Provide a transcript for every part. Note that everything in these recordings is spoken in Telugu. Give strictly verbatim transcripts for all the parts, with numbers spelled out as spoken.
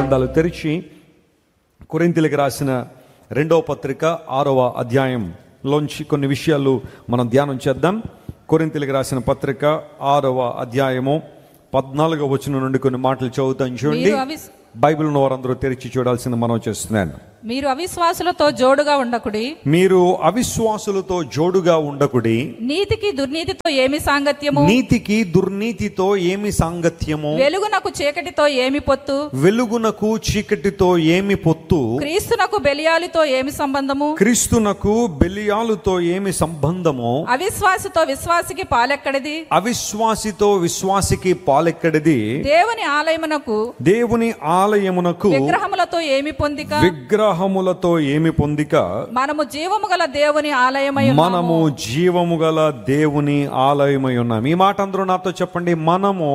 గ్రంథాలు తెరిచి కొరింథీయులకు రాసిన రెండవ పత్రిక ఆరవ అధ్యాయంలోంచి కొన్ని విషయాలు మనం ధ్యానం చేద్దాం. కొరింథీయులకు రాసిన పత్రిక ఆరవ అధ్యాయము పద్నాలుగవ వచనం నుండి కొన్ని మాటలు చదువుతాం. చూడండి, బైబిల్ ఉన్న వారందరూ తెరిచి చూడాల్సింది మనం చేస్తున్నాను. మీరు అవిశ్వాసులతో జోడుగా ఉండకుడి మీరు అవిశ్వాసులతో జోడుగా ఉండకుడి. నీతికి దుర్నీతితో ఏమి సాంగత్యము నీతికి దుర్నీతితో ఏమి సాంగత్యము వెలుగునకు చీకటితో ఏమి పొత్తు వెలుగునకు చీకటితో ఏమి పొత్తు క్రీస్తునకు బెలియాలుతో ఏమి సంబంధము క్రీస్తునకు బెలియాలుతో ఏమి సంబంధము అవిశ్వాసితో విశ్వాసికి పాలెక్కడిది అవిశ్వాసితో విశ్వాసికి పాలెక్కడిది దేవుని ఆలయమునకు దేవుని ఆలయమునకు విగ్రహములతో ఏమి పొందిక విగ్రహములతో ఏమి పొందిక మనము జీవము గల దేవుని ఆలయమై మనము జీవము గల దేవుని ఆలయమై ఉన్నాం. ఈ మాట అందరూ నాతో చెప్పండి. మనము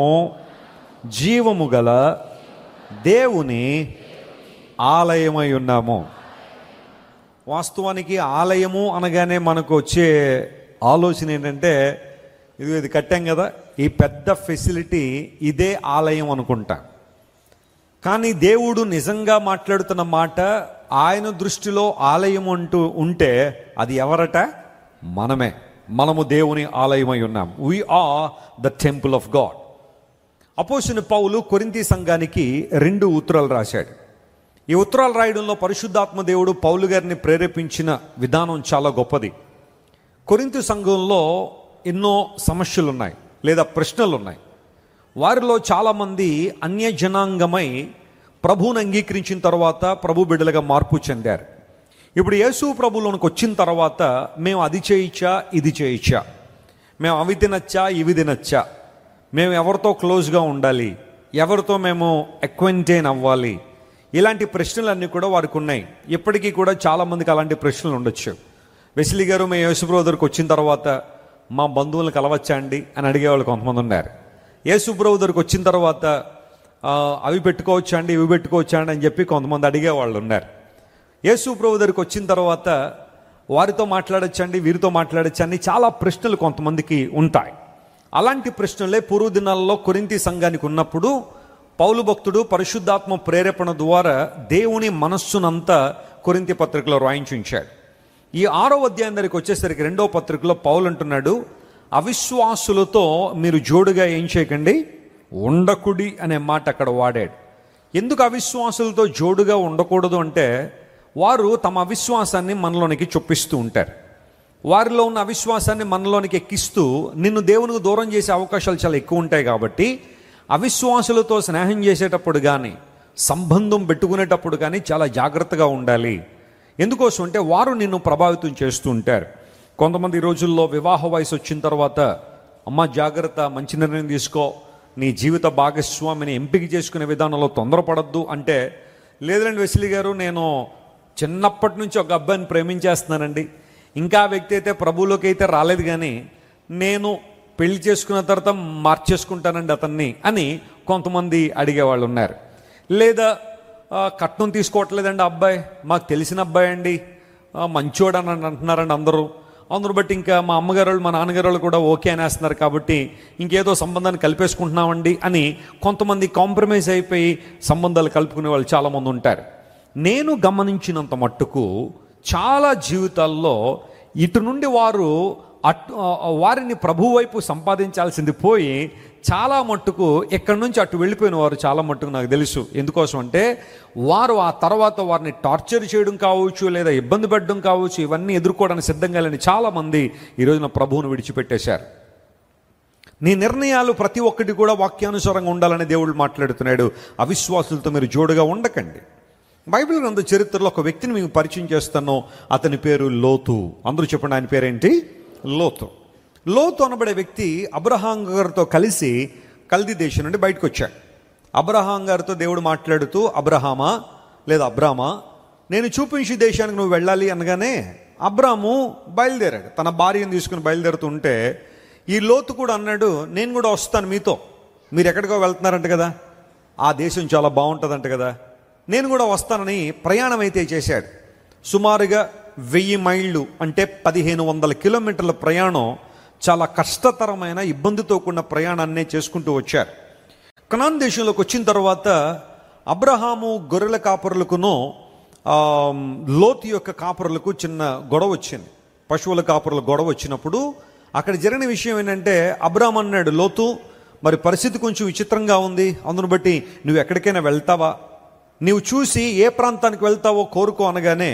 జీవము గల దేవుని ఆలయమై ఉన్నాము. వాస్తవానికి ఆలయము అనగానే మనకు వచ్చే ఆలోచన ఏంటంటే, ఇది ఇది కట్టాం కదా, ఈ పెద్ద ఫెసిలిటీ ఇదే ఆలయం అనుకుంటా. కానీ దేవుడు నిజంగా మాట్లాడుతున్న మాట, ఆయన దృష్టిలో ఆలయం అంటూ ఉంటే అది ఎవరట? మనమే. మనము దేవుని ఆలయమై ఉన్నాం. we are the temple of God. అపోస్తలుడైన పౌలు కొరింథీ సంఘానికి రెండు ఉత్తరాలు రాశాడు. ఈ ఉత్తరాలు రాయడంలో పరిశుద్ధాత్మ దేవుడు పౌలు గారిని ప్రేరేపించిన విధానం చాలా గొప్పది. కొరింథీ సంఘంలో ఎన్నో సమస్యలు ఉన్నాయి, లేదా ప్రశ్నలు ఉన్నాయి. వారిలో చాలామంది అన్య జనాంగమై ప్రభువుని అంగీకరించిన తర్వాత ప్రభు బిడ్డలుగా మార్పు చెందారు. ఇప్పుడు యేసు ప్రభువులోనికి వచ్చిన తర్వాత మేము అది చేయొచ్చా, ఇది చేయొచ్చా, మేము అవి తినచ్చా, ఇవి తినచ్చా, మేము ఎవరితో క్లోజ్గా ఉండాలి, ఎవరితో మేము అక్వెంటైన్ అవ్వాలి, ఇలాంటి ప్రశ్నలన్నీ కూడా వారికి ఉన్నాయి. ఇప్పటికీ కూడా చాలామందికి అలాంటి ప్రశ్నలు ఉండొచ్చు. వెస్లీ గారు, మేము యేసు ప్రభు దగ్గరికి వచ్చిన తర్వాత మా బంధువులను కలవచ్చా అండి అని అడిగేవాళ్ళు కొంతమంది ఉన్నారు. యేసు ప్రభు దగ్గరికి వచ్చిన తర్వాత అవి పెట్టుకోవచ్చా అండి, ఇవి పెట్టుకోవచ్చా అండి అని చెప్పి కొంతమంది అడిగేవాళ్ళు ఉన్నారు. యేసు ప్రభు దగ్గరికి వచ్చిన తర్వాత వారితో మాట్లాడచ్చండి, వీరితో మాట్లాడచ్చండి, చాలా ప్రశ్నలు కొంతమందికి ఉంటాయి. అలాంటి ప్రశ్నలే పూర్వ దినాల్లో కొరింథీ సంఘానికి ఉన్నప్పుడు పౌలు భక్తుడు పరిశుద్ధాత్మ ప్రేరేపణ ద్వారా దేవుని మనస్సునంతా కొరింథీ పత్రికలో రాయించి ఉంచాడు. ఈ ఆరో అధ్యాయం దగ్గరికి వచ్చేసరికి రెండో పత్రికలో పౌలు అంటున్నాడు, అవిశ్వాసులతో మీరు జోడుగా ఏం చేయకండి, ఉండకుడి అనే మాట అక్కడ వాడాడు. ఎందుకు అవిశ్వాసులతో జోడుగా ఉండకూడదు అంటే, వారు తమ అవిశ్వాసాన్ని మనలోనికి చొప్పిస్తూ ఉంటారు. వారిలో ఉన్న అవిశ్వాసాన్ని మనలోనికి ఎక్కిస్తూ నిన్ను దేవునికి దూరం చేసే అవకాశాలు చాలా ఎక్కువ ఉంటాయి. కాబట్టి అవిశ్వాసులతో స్నేహం చేసేటప్పుడు కానీ, సంబంధం పెట్టుకునేటప్పుడు కానీ చాలా జాగ్రత్తగా ఉండాలి. ఎందుకోసం అంటే వారు నిన్ను ప్రభావితం చేస్తూ ఉంటారు. కొంతమంది ఈ రోజుల్లో వివాహ వయసు వచ్చిన తర్వాత, అమ్మ జాగ్రత్త, మంచి నిర్ణయం తీసుకో, నీ జీవిత భాగస్వామిని ఎంపిక చేసుకునే విధానంలో తొందరపడద్దు అంటే, లేదండి వెస్లీ గారు, నేను చిన్నప్పటి నుంచి ఒక అబ్బాయిని ప్రేమించేస్తున్నానండి, ఇంకా ఆ వ్యక్తి అయితే ప్రభువులోకి అయితే రాలేదు, కానీ నేను పెళ్లి చేసుకున్న తర్వాత మార్చేసుకుంటానండి అతన్ని అని కొంతమంది అడిగేవాళ్ళు ఉన్నారు. లేదా కట్నం తీసుకోవట్లేదండి అబ్బాయి, మాకు తెలిసిన అబ్బాయి అండి, మంచోడు అని అంటున్నారండి అందరూ. అందరూ బట్టి ఇంకా మా అమ్మగారు వాళ్ళు మా నాన్నగారు వాళ్ళు కూడా ఓకే అనేస్తున్నారు, కాబట్టి ఇంకేదో సంబంధాన్ని కలిపేసుకుంటున్నామండి అని కొంతమంది కాంప్రమైజ్ అయిపోయి సంబంధాలు కలుపుకునే వాళ్ళు చాలామంది ఉంటారు. నేను గమనించినంత మట్టుకు చాలా జీవితాల్లో ఇటు నుండి వారు అటు వారిని ప్రభు వైపు సంపాదించాల్సింది పోయి చాలా మట్టుకు ఎక్కడి నుంచి అటు వెళ్ళిపోయిన వారు చాలా మట్టుకు నాకు తెలుసు. ఎందుకోసం అంటే వారు ఆ తర్వాత వారిని టార్చర్ చేయడం కావచ్చు, లేదా ఇబ్బంది పెట్టడం కావచ్చు, ఇవన్నీ ఎదుర్కోవడానికి సిద్ధంగా లేని చాలామంది ఈ రోజున ప్రభువును విడిచిపెట్టేశారు. నీ నిర్ణయాలు ప్రతి ఒక్కటి కూడా వాక్యానుసారంగా ఉండాలని దేవుడు మాట్లాడుతున్నాడు. అవిశ్వాసులతో మీరు జోడుగా ఉండకండి. బైబిల్ గ్రంథ చరిత్రలో ఒక వ్యక్తిని మీకు పరిచయం చేస్తాను. అతని పేరు లోతు. అందరూ చెప్పండి, ఆయన పేరేంటి? లోతు. లోతు అనబడే వ్యక్తి అబ్రహాం గారితో కలిసి కల్దీ దేశం నుండి బయటకు వచ్చాడు. అబ్రహాం గారితో దేవుడు మాట్లాడుతూ, అబ్రహామా లేదా అబ్రామా, నేను చూపించే దేశానికి నువ్వు వెళ్ళాలి అనగానే అబ్రాము బయలుదేరాడు. తన భార్యను తీసుకుని బయలుదేరుతుంటే ఈ లోతు కూడా అన్నాడు, నేను కూడా వస్తాను మీతో. మీరు ఎక్కడికో వెళ్తున్నారంట కదా, ఆ దేశం చాలా బాగుంటుందంట కదా, నేను కూడా వస్తానని ప్రయాణం అయితే చేశాడు. సుమారుగా వెయ్యి మైళ్ళు అంటే పదిహేను వందల కిలోమీటర్ల ప్రయాణం, చాలా కష్టతరమైన ఇబ్బందితో కూడిన ప్రయాణాన్నే చేసుకుంటూ వచ్చారు. కనాన్ దేశంలోకి వచ్చిన తర్వాత అబ్రహాము గొర్రెల కాపరులకును ఆ, లోతు యొక్క కాపరులకు చిన్న గొడవ వచ్చింది. పశువుల కాపరుల గొడవ వచ్చినప్పుడు అక్కడ జరిగిన విషయం ఏంటంటే, అబ్రహాం అన్నాడు, లోతు మరి పరిస్థితి కొంచెం విచిత్రంగా ఉంది, అందును బట్టి నువ్వు ఎక్కడికైనా వెళ్తావా, నీవు చూసి ఏ ప్రాంతానికి వెళ్తావో కోరుకో అనగానే,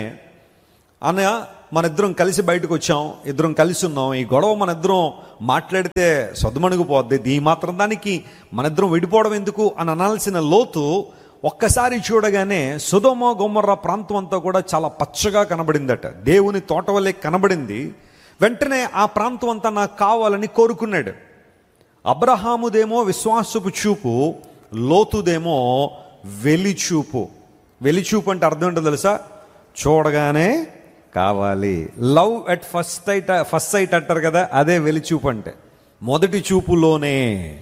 అన్న మన ఇద్దరం కలిసి బయటకు వచ్చాం, ఇద్దరం కలిసి ఉన్నాం, ఈ గొడవ మన ఇద్దరం మాట్లాడితే సద్దుమణిగిపోద్ది, ఈ మాత్రం దానికి మన ఇద్దరం విడిపోవడం ఎందుకు అని అనాల్సిన లోతు ఒక్కసారి చూడగానే సొదొమ గొమొర్రా ప్రాంతం అంతా కూడా చాలా పచ్చగా కనబడిందట, దేవుని తోట వల్లే కనబడింది. వెంటనే ఆ ప్రాంతం అంతా నాకు కావాలని కోరుకున్నాడు. అబ్రహాముదేమో విశ్వాసపు చూపు, లోతుదేమో వెలిచూపు. వెలిచూపు అంటే అర్థం ఏంటో తెలుసా? చూడగానే కావాలి. Love at first sight, first sight అంటారు కదా, అదే వెలిచూపు అంటే. మొదటి చూపులోనే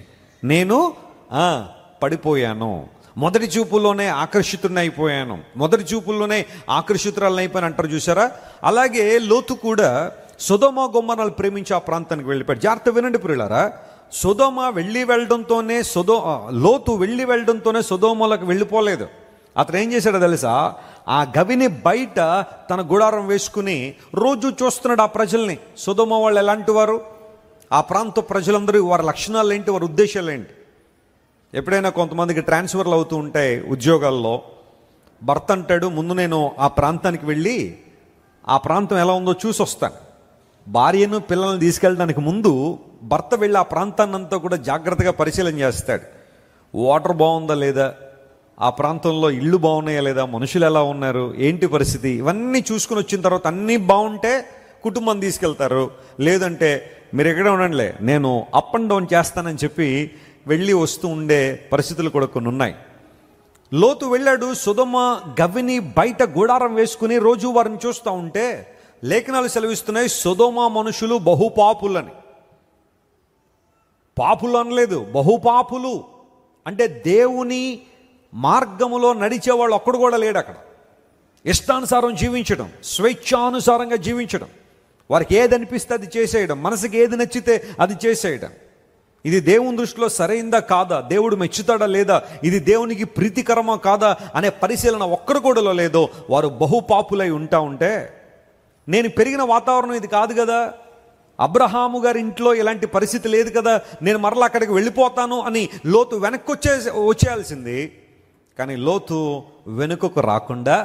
నేను ఆ పడిపోయాను, మొదటి చూపులోనే ఆకర్షితుడిని అయిపోయాను, మొదటి చూపుల్లోనే ఆకర్షితురాలని అయిపోయాను అంటారు చూసారా. అలాగే లోతు కూడా సొదొమ గొమొర్రాను ప్రేమించి ఆ ప్రాంతానికి వెళ్ళిపోయాడు. జాగ్రత్త వినండి ప్రియులారా, సొదొమ వెళ్ళి వెళ్ళడంతోనే సొదొ లోతు వెళ్ళి వెళ్ళడంతోనే సొదొమలోకి వెళ్ళిపోలేదు. అతను ఏం చేశాడో తెలుసా? ఆ గవిని బయట తన గుడారం వేసుకుని రోజు చూస్తున్నాడు ఆ ప్రజల్ని. సొదొమ వాళ్ళు ఎలాంటి వారు, ఆ ప్రాంత ప్రజలందరూ వారి లక్షణాలు ఏంటి, వారి ఉద్దేశాలు ఏంటి. ఎప్పుడైనా కొంతమందికి ట్రాన్స్ఫర్లు అవుతూ ఉంటాయి ఉద్యోగాల్లో. భర్త అంటాడు, ముందు నేను ఆ ప్రాంతానికి వెళ్ళి ఆ ప్రాంతం ఎలా ఉందో చూసి వస్తాను. భార్యను పిల్లల్ని తీసుకెళ్ళడానికి ముందు భర్త వెళ్ళి ఆ ప్రాంతాన్ని అంతా కూడా జాగ్రత్తగా పరిశీలన చేస్తాడు. వాటర్ బాగుందా లేదా, ఆ ప్రాంతంలో ఇళ్ళు బాగున్నాయా లేదా, మనుషులు ఎలా ఉన్నారు, ఏంటి పరిస్థితి, ఇవన్నీ చూసుకుని వచ్చిన తర్వాత అన్నీ బాగుంటే కుటుంబం తీసుకెళ్తారు. లేదంటే మీరు ఎక్కడ ఉండండిలే, నేను అప్ అండ్ డౌన్ చేస్తానని చెప్పి వెళ్ళి వస్తూ ఉండే పరిస్థితులు కూడా కొన్ని ఉన్నాయి. లోతు వెళ్ళాడు, సొదొమ గవిని బయట గుడారం వేసుకుని రోజు వారిని చూస్తూ ఉంటే లేఖనాలు సెలవిస్తున్నాయి, సొదొమ మనుషులు బహుపాపులని. పాపులు అనలేదు, బహుపాపులు అంటే దేవుని మార్గములో నడిచేవాళ్ళు ఒక్కడు కూడా లేడు అక్కడ. ఇష్టానుసారం జీవించడం, స్వేచ్ఛానుసారంగా జీవించడం, వారికి ఏది అనిపిస్తే అది చేసేయడం, మనసుకి ఏది నచ్చితే అది చేసేయడం. ఇది దేవుని దృష్టిలో సరైందా కాదా, దేవుడు మెచ్చుతాడా లేదా, ఇది దేవునికి ప్రీతికరమా కాదా అనే పరిశీలన ఒక్కరు కూడా లేదో వారు బహుపాపులై ఉంటా ఉంటే, నేను పెరిగిన వాతావరణం ఇది కాదు కదా, అబ్రహాము గారి ఇంట్లో ఇలాంటి పరిస్థితి లేదు కదా, నేను మరలా అక్కడికి వెళ్ళిపోతాను అని లోతు వెనక్కి వచ్చే వచ్చేయాల్సింది. కానీ లోతు వెనుకకు రాకుండా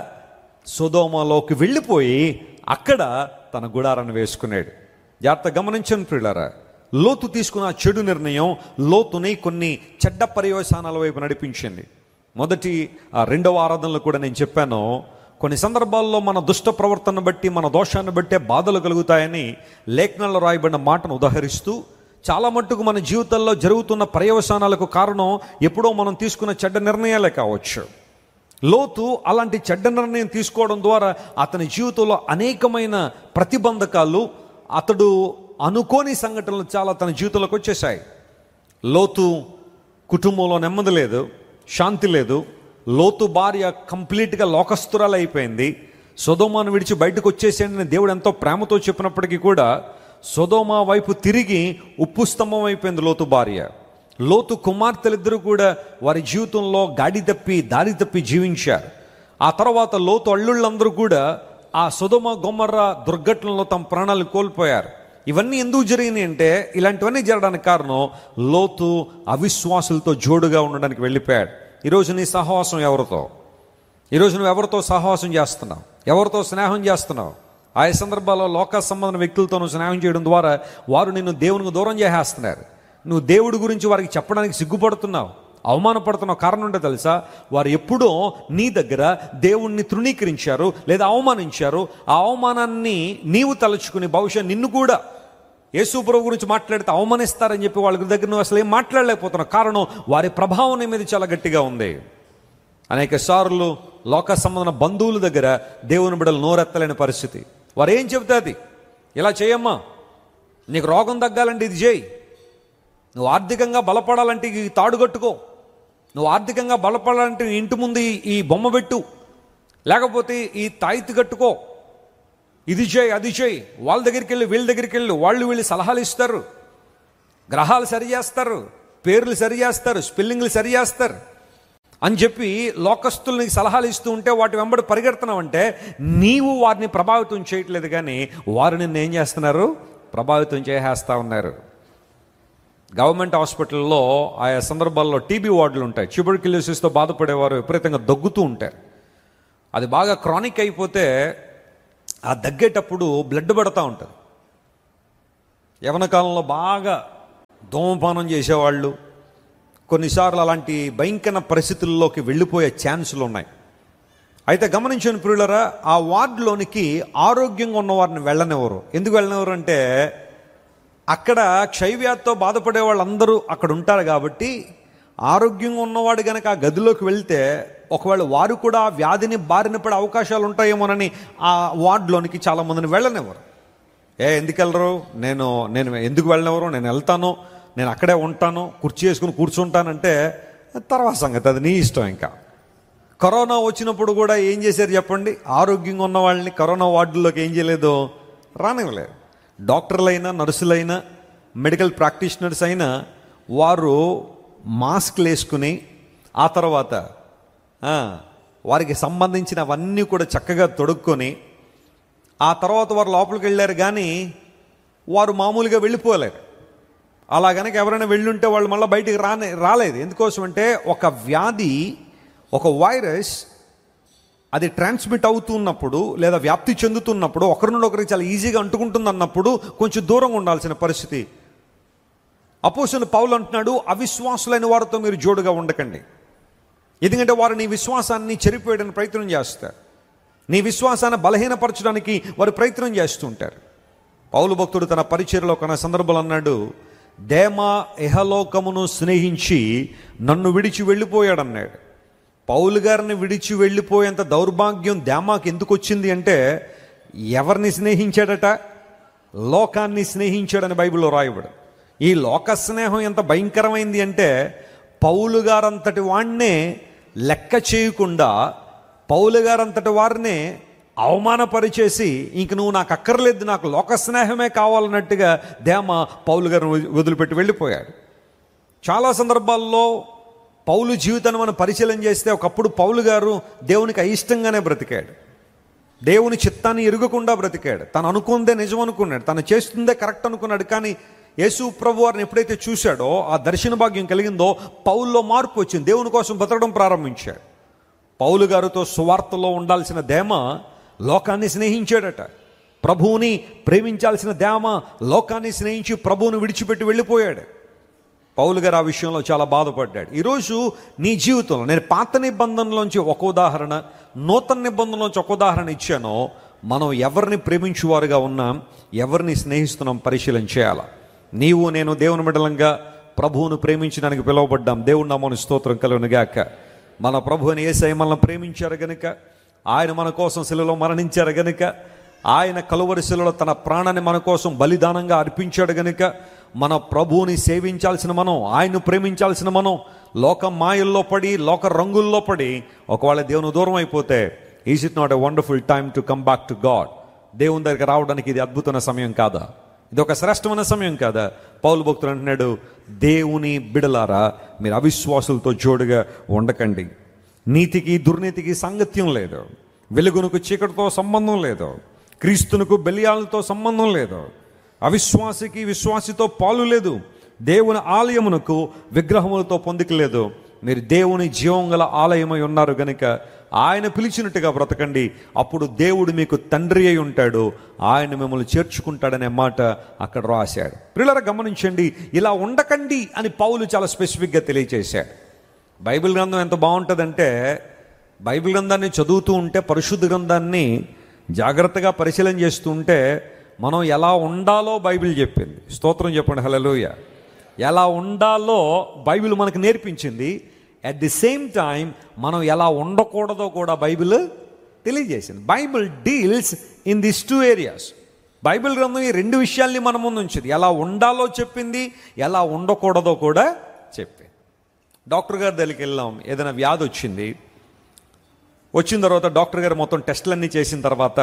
సొదొమలోకి వెళ్ళిపోయి అక్కడ తన గుడారాన్ని వేసుకున్నాడు. జాగ్రత్త గమనించండి ప్రియులారా, లోతు తీసుకున్న చెడు నిర్ణయం లోతుని కొన్ని చెడ్డ పర్యవసానాల వైపు నడిపించింది. మొదటి రెండవ ఆరాధనలో కూడా నేను చెప్పాను, కొన్ని సందర్భాల్లో మన దుష్ట ప్రవర్తన బట్టి, మన దోషాన్ని బట్టే బాధలు కలుగుతాయని లేఖనాల్లో రాయబడిన మాటను ఉదహరిస్తూ, చాలా మట్టుకు మన జీవితంలో జరుగుతున్న పర్యవసానాలకు కారణం ఎప్పుడో మనం తీసుకున్న చెడ్డ నిర్ణయాలే కావచ్చు. లోతు అలాంటి చెడ్డ నిర్ణయం తీసుకోవడం ద్వారా అతని జీవితంలో అనేకమైన ప్రతిబంధకాలు, అతడు అనుకోని సంఘటనలు చాలా తన జీవితంలోకి వచ్చేసాయి. లోతు కుటుంబంలో నెమ్మది లేదు, శాంతి లేదు. లోతు భార్య కంప్లీట్గా లోకస్తురాలు అయిపోయింది. సొదొమను విడిచి బయటకు వచ్చేసేయండి దేవుడు ఎంతో ప్రేమతో చెప్పినప్పటికీ కూడా సొదొమ వైపు తిరిగి ఉప్పు స్తంభం అయిపోయింది లోతు భార్య. లోతు కుమార్తెలిద్దరూ కూడా వారి జీవితంలో గాడి తప్పి దారి తప్పి జీవించారు. ఆ తర్వాత లోతు అల్లుళ్ళందరూ కూడా ఆ సొదొమ గొమొర్రా దుర్ఘటనలో తమ ప్రాణాలు కోల్పోయారు. ఇవన్నీ ఎందుకు జరిగినాయి అంటే, ఇలాంటివన్నీ జరగడానికి కారణం లోతు అవిశ్వాసులతో జోడుగా ఉండడానికి వెళ్ళిపోయాడు. ఈరోజు నీ సహవాసం ఎవరితో, ఈరోజు నువ్వు ఎవరితో సహవాసం చేస్తున్నావు, ఎవరితో స్నేహం చేస్తున్నావు? ఆయా సందర్భాల్లో లోక సంబంధ వ్యక్తులతో నువ్వు స్నేహం చేయడం ద్వారా వారు నిన్ను దేవునికి దూరం చేసేస్తున్నారు. నువ్వు దేవుడి గురించి వారికి చెప్పడానికి సిగ్గుపడుతున్నావు, అవమానపడుతున్నావు. కారణం ఉంటే తెలుసా? వారు ఎప్పుడో నీ దగ్గర దేవుణ్ణి తృణీకరించారు లేదా అవమానించారు. ఆ అవమానాన్ని నీవు తలుచుకుని బహుశా నిన్ను కూడా యేసు ప్రభు గురించి మాట్లాడితే అవమానిస్తారని చెప్పి వాళ్ళ దగ్గర నువ్వు అసలు ఏం మాట్లాడలేకపోతున్నావు. కారణం వారి ప్రభావం నీ మీద చాలా గట్టిగా ఉంది. అనేక సార్లు లోక సంబంధమైన బంధువుల దగ్గర దేవుని బిడ్డలు నోరెత్తలేని పరిస్థితి. వారు ఏం చెబితే అది, ఇలా చేయమ్మా, నీకు రోగం తగ్గాలంటే ఇది చేయి, నువ్వు ఆర్థికంగా బలపడాలంటే ఈ తాడు కట్టుకో, నువ్వు ఆర్థికంగా బలపడాలంటే నీ ఇంటి ముందు ఈ బొమ్మ పెట్టు, లేకపోతే ఈ తాయితీ కట్టుకో, ఇది చేయి అది చేయి. వాళ్ళ దగ్గరికి వెళ్ళి వీళ్ళ దగ్గరికి వెళ్ళి వాళ్ళు వీళ్ళు సలహాలు ఇస్తారు, గ్రహాలు సరి చేస్తారు, పేర్లు సరి చేస్తారు, స్పెల్లింగ్లు సరి చేస్తారు. అని చెప్పి లోకస్తుల్ని సలహాలు ఇస్తూ ఉంటే వాటి వెంబడి పరిగెడుతున్నావంటే నీవు వారిని ప్రభావితం చేయట్లేదు, కానీ వారు నిన్ను ఏం చేస్తున్నారు? ప్రభావితం చేసేస్తూ ఉన్నారు. గవర్నమెంట్ హాస్పిటల్లో ఆయా సందర్భాల్లో టీబీ వార్డులు ఉంటాయి. ట్యూబర్క్యులోసిస్తో బాధపడేవారు విపరీతంగా దగ్గుతూ ఉంటారు. అది బాగా క్రానిక్ అయిపోతే ఆ దగ్గేటప్పుడు బ్లడ్ పడుతూ ఉంటుంది. యవ్వన కాలంలో బాగా ధూమపానం చేసేవాళ్ళు కొన్నిసార్లు అలాంటి భయంకర పరిస్థితుల్లోకి వెళ్ళిపోయే ఛాన్సులు ఉన్నాయి. అయితే గమనించండి ప్రియులారా, ఆ వార్డులోనికి ఆరోగ్యంగా ఉన్నవారిని వెళ్ళనివ్వరు. ఎందుకు వెళ్ళనివ్వరు అంటే అక్కడ క్షయవ్యాధితో బాధపడే వాళ్ళందరూ అక్కడ ఉంటారు కాబట్టి, ఆరోగ్యంగా ఉన్నవాడు కనుక ఆ గదిలోకి వెళ్తే ఒకవేళ వారు కూడా ఆ వ్యాధిని బారిన పడే అవకాశాలు ఉంటాయేమోనని ఆ వార్డులోనికి చాలామందిని వెళ్ళనివ్వరు. ఏ ఎందుకు వెళ్ళరు? నేను నేను ఎందుకు వెళ్ళనివ్వరు? నేను వెళ్తాను, నేను అక్కడే ఉంటాను, కుర్చీ వేసుకుని కూర్చుంటానంటే తర్వాత సంగతి, అది నీ ఇష్టం. ఇంకా కరోనా వచ్చినప్పుడు కూడా ఏం చేశారు చెప్పండి? ఆరోగ్యంగా ఉన్న వాళ్ళని కరోనా వార్డుల్లోకి ఏం చేయలేదు, రానివ్వలేదు. డాక్టర్లైనా, నర్సులైనా, మెడికల్ ప్రాక్టీషనర్స్ అయినా వారు మాస్క్లు వేసుకుని ఆ తర్వాత వారికి సంబంధించినవన్నీ కూడా చక్కగా తొడుక్కొని ఆ తర్వాత వారు లోపలికి వెళ్ళారు, కానీ వారు మామూలుగా వెళ్ళిపోలేరు. అలా కనుక ఎవరైనా వెళ్ళుంటే వాళ్ళు మళ్ళీ బయటికి రానే రాలేదు. ఎందుకోసం అంటే ఒక వ్యాధి, ఒక వైరస్ అది ట్రాన్స్మిట్ అవుతున్నప్పుడు లేదా వ్యాప్తి చెందుతున్నప్పుడు ఒకరి నుండి ఒకరికి చాలా ఈజీగా అంటుకుంటుంది అన్నప్పుడు కొంచెం దూరంగా ఉండాల్సిన పరిస్థితి. అపోస్తలుడు పౌలు అంటున్నాడు, అవిశ్వాసులైన వారితో మీరు జోడుగా ఉండకండి. ఎందుకంటే వారు నీ విశ్వాసాన్ని చెరిపోయడానికి ప్రయత్నం చేస్తారు, నీ విశ్వాసాన్ని బలహీనపరచడానికి వారు ప్రయత్నం చేస్తుంటారు. పౌలు భక్తుడు తన పరిచర్యలో కొన్న సందర్భంలో అన్నాడు, దేమా ఇహలోకమును స్నేహించి నన్ను విడిచి వెళ్ళిపోయాడన్నాడు. పౌలు గారిని విడిచి వెళ్ళిపోయేంత దౌర్భాగ్యం దేమాకి ఎందుకు వచ్చింది అంటే ఎవరిని స్నేహించాడట? లోకాన్ని స్నేహించాడని బైబిల్లో రాయబడు. ఈ లోక స్నేహం ఎంత భయంకరమైంది అంటే పౌలు గారంతటి వాడినే లెక్క చేయకుండా పౌలు గారంతటి వారినే అవమానపరిచేసి ఇంక నువ్వు నాకు అక్కర్లేదు, నాకు లోక స్నేహమే కావాలన్నట్టుగా దేమ పౌలు గారిని వదిలిపెట్టి వెళ్ళిపోయాడు. చాలా సందర్భాల్లో పౌలు జీవితాన్ని మనం పరిశీలన చేస్తే ఒకప్పుడు పౌలు గారు దేవునికి అయిష్టంగానే బ్రతికాడు, దేవుని చిత్తాన్ని ఎరుగకుండా బ్రతికాడు. తను అనుకుందే నిజం అనుకున్నాడు, తను చేస్తుందే కరెక్ట్ అనుకున్నాడు. కానీ యేసు ప్రభు వారిని ఎప్పుడైతే చూశాడో, ఆ దర్శన భాగ్యం కలిగిందో, పౌల్లో మార్పు వచ్చింది. దేవుని కోసం బ్రతకడం ప్రారంభించాడు. పౌలు గారితో సువార్తలో ఉండాల్సిన దేమ లోకాన్ని స్నేహించాడట. ప్రభువుని ప్రేమించాల్సిన దేమ లోకాన్ని స్నేహించి ప్రభువుని విడిచిపెట్టి వెళ్ళిపోయాడు. పౌలు గారు ఆ విషయంలో చాలా బాధపడ్డాడు. ఈరోజు నీ జీవితంలో నేను పాత నిబంధనలోంచి ఒక ఉదాహరణ, నూతన నిబంధనలోంచి ఒక ఉదాహరణ ఇచ్చానో, మనం ఎవరిని ప్రేమించువారుగా ఉన్నాం, ఎవరిని స్నేహిస్తున్నాం పరిశీలన చేయాలి. నీవు నేను దేవుని బిడ్డలంగా ప్రభువును ప్రేమించడానికి పిలువబడ్డాం. దేవుని నామమున స్తోత్రం కలుగును గాక. మన ప్రభువుని యేసయ్య మనల్ని ప్రేమించారు గనుక, ఆయన మన కోసం శిలువలో మరణించారు గనుక, ఆయన కలువరి శిలువలో తన ప్రాణాన్ని మన కోసం బలిదానంగా అర్పించాడు గనుక, మన ప్రభువుని సేవించాల్సిన మనం, ఆయన్ను ప్రేమించాల్సిన మనం లోక మాయల్లో పడి, లోక రంగుల్లో పడి ఒకవేళ దేవుని దూరం అయిపోతే, is it not a wonderful time to come back to God? దేవుని దగ్గర రావడానికి ఇది అద్భుతమైన సమయం కాదా? ఇది ఒక శ్రేష్టమైన సమయం కాదా? పౌలు భక్తుడు అంటున్నాడు, దేవుని బిడలారా మీరు అవిశ్వాసులతో జోడుగా ఉండకండి. నీతికి దుర్నీతికి సాంగత్యం లేదు, వెలుగునకు చీకటితో సంబంధం లేదు, క్రీస్తునకు బెలియాలతో సంబంధం లేదు, అవిశ్వాసికి విశ్వాసితో పాలు లేదు, దేవుని ఆలయమునకు విగ్రహములతో పొందిక లేదు. మీరు దేవుని జీవం గల ఆలయమై ఉన్నారు గనుక ఆయన పిలిచినట్టుగా బ్రతకండి. అప్పుడు దేవుడు మీకు తండ్రి అయి ఉంటాడు, ఆయన మిమ్మల్ని చేర్చుకుంటాడనే మాట అక్కడ రాశాడు. ప్రియులారా గమనించండి, ఇలా ఉండకండి అని పౌలు చాలా స్పెసిఫిక్గా తెలియచేశాడు. బైబిల్ గ్రంథం ఎంత బాగుంటుందంటే, బైబిల్ గ్రంథాన్ని చదువుతూ ఉంటే, పరిశుద్ధ గ్రంథాన్ని జాగ్రత్తగా పరిశీలన చేస్తూ ఉంటే మనం ఎలా ఉండాలో బైబిల్ చెప్పింది. స్తోత్రం చెప్పండి, హల్లెలూయా. ఎలా ఉండాలో బైబిల్ మనకు నేర్పించింది. అట్ ది సేమ్ టైం మనం ఎలా ఉండకూడదో కూడా బైబిల్ తెలియజేసింది. Bible deals in this two areas. Bible గ్రంథం ఈ రెండు విషయాల్ని మన ముందు ఉంచింది. ఎలా ఉండాలో చెప్పింది, ఎలా ఉండకూడదో కూడా చెప్పింది. డాక్టర్ గారి దగ్గరికి వెళ్ళాం, ఏదైనా వ్యాధి వచ్చింది. వచ్చిన తర్వాత డాక్టర్ గారు మొత్తం టెస్టులన్నీ చేసిన తర్వాత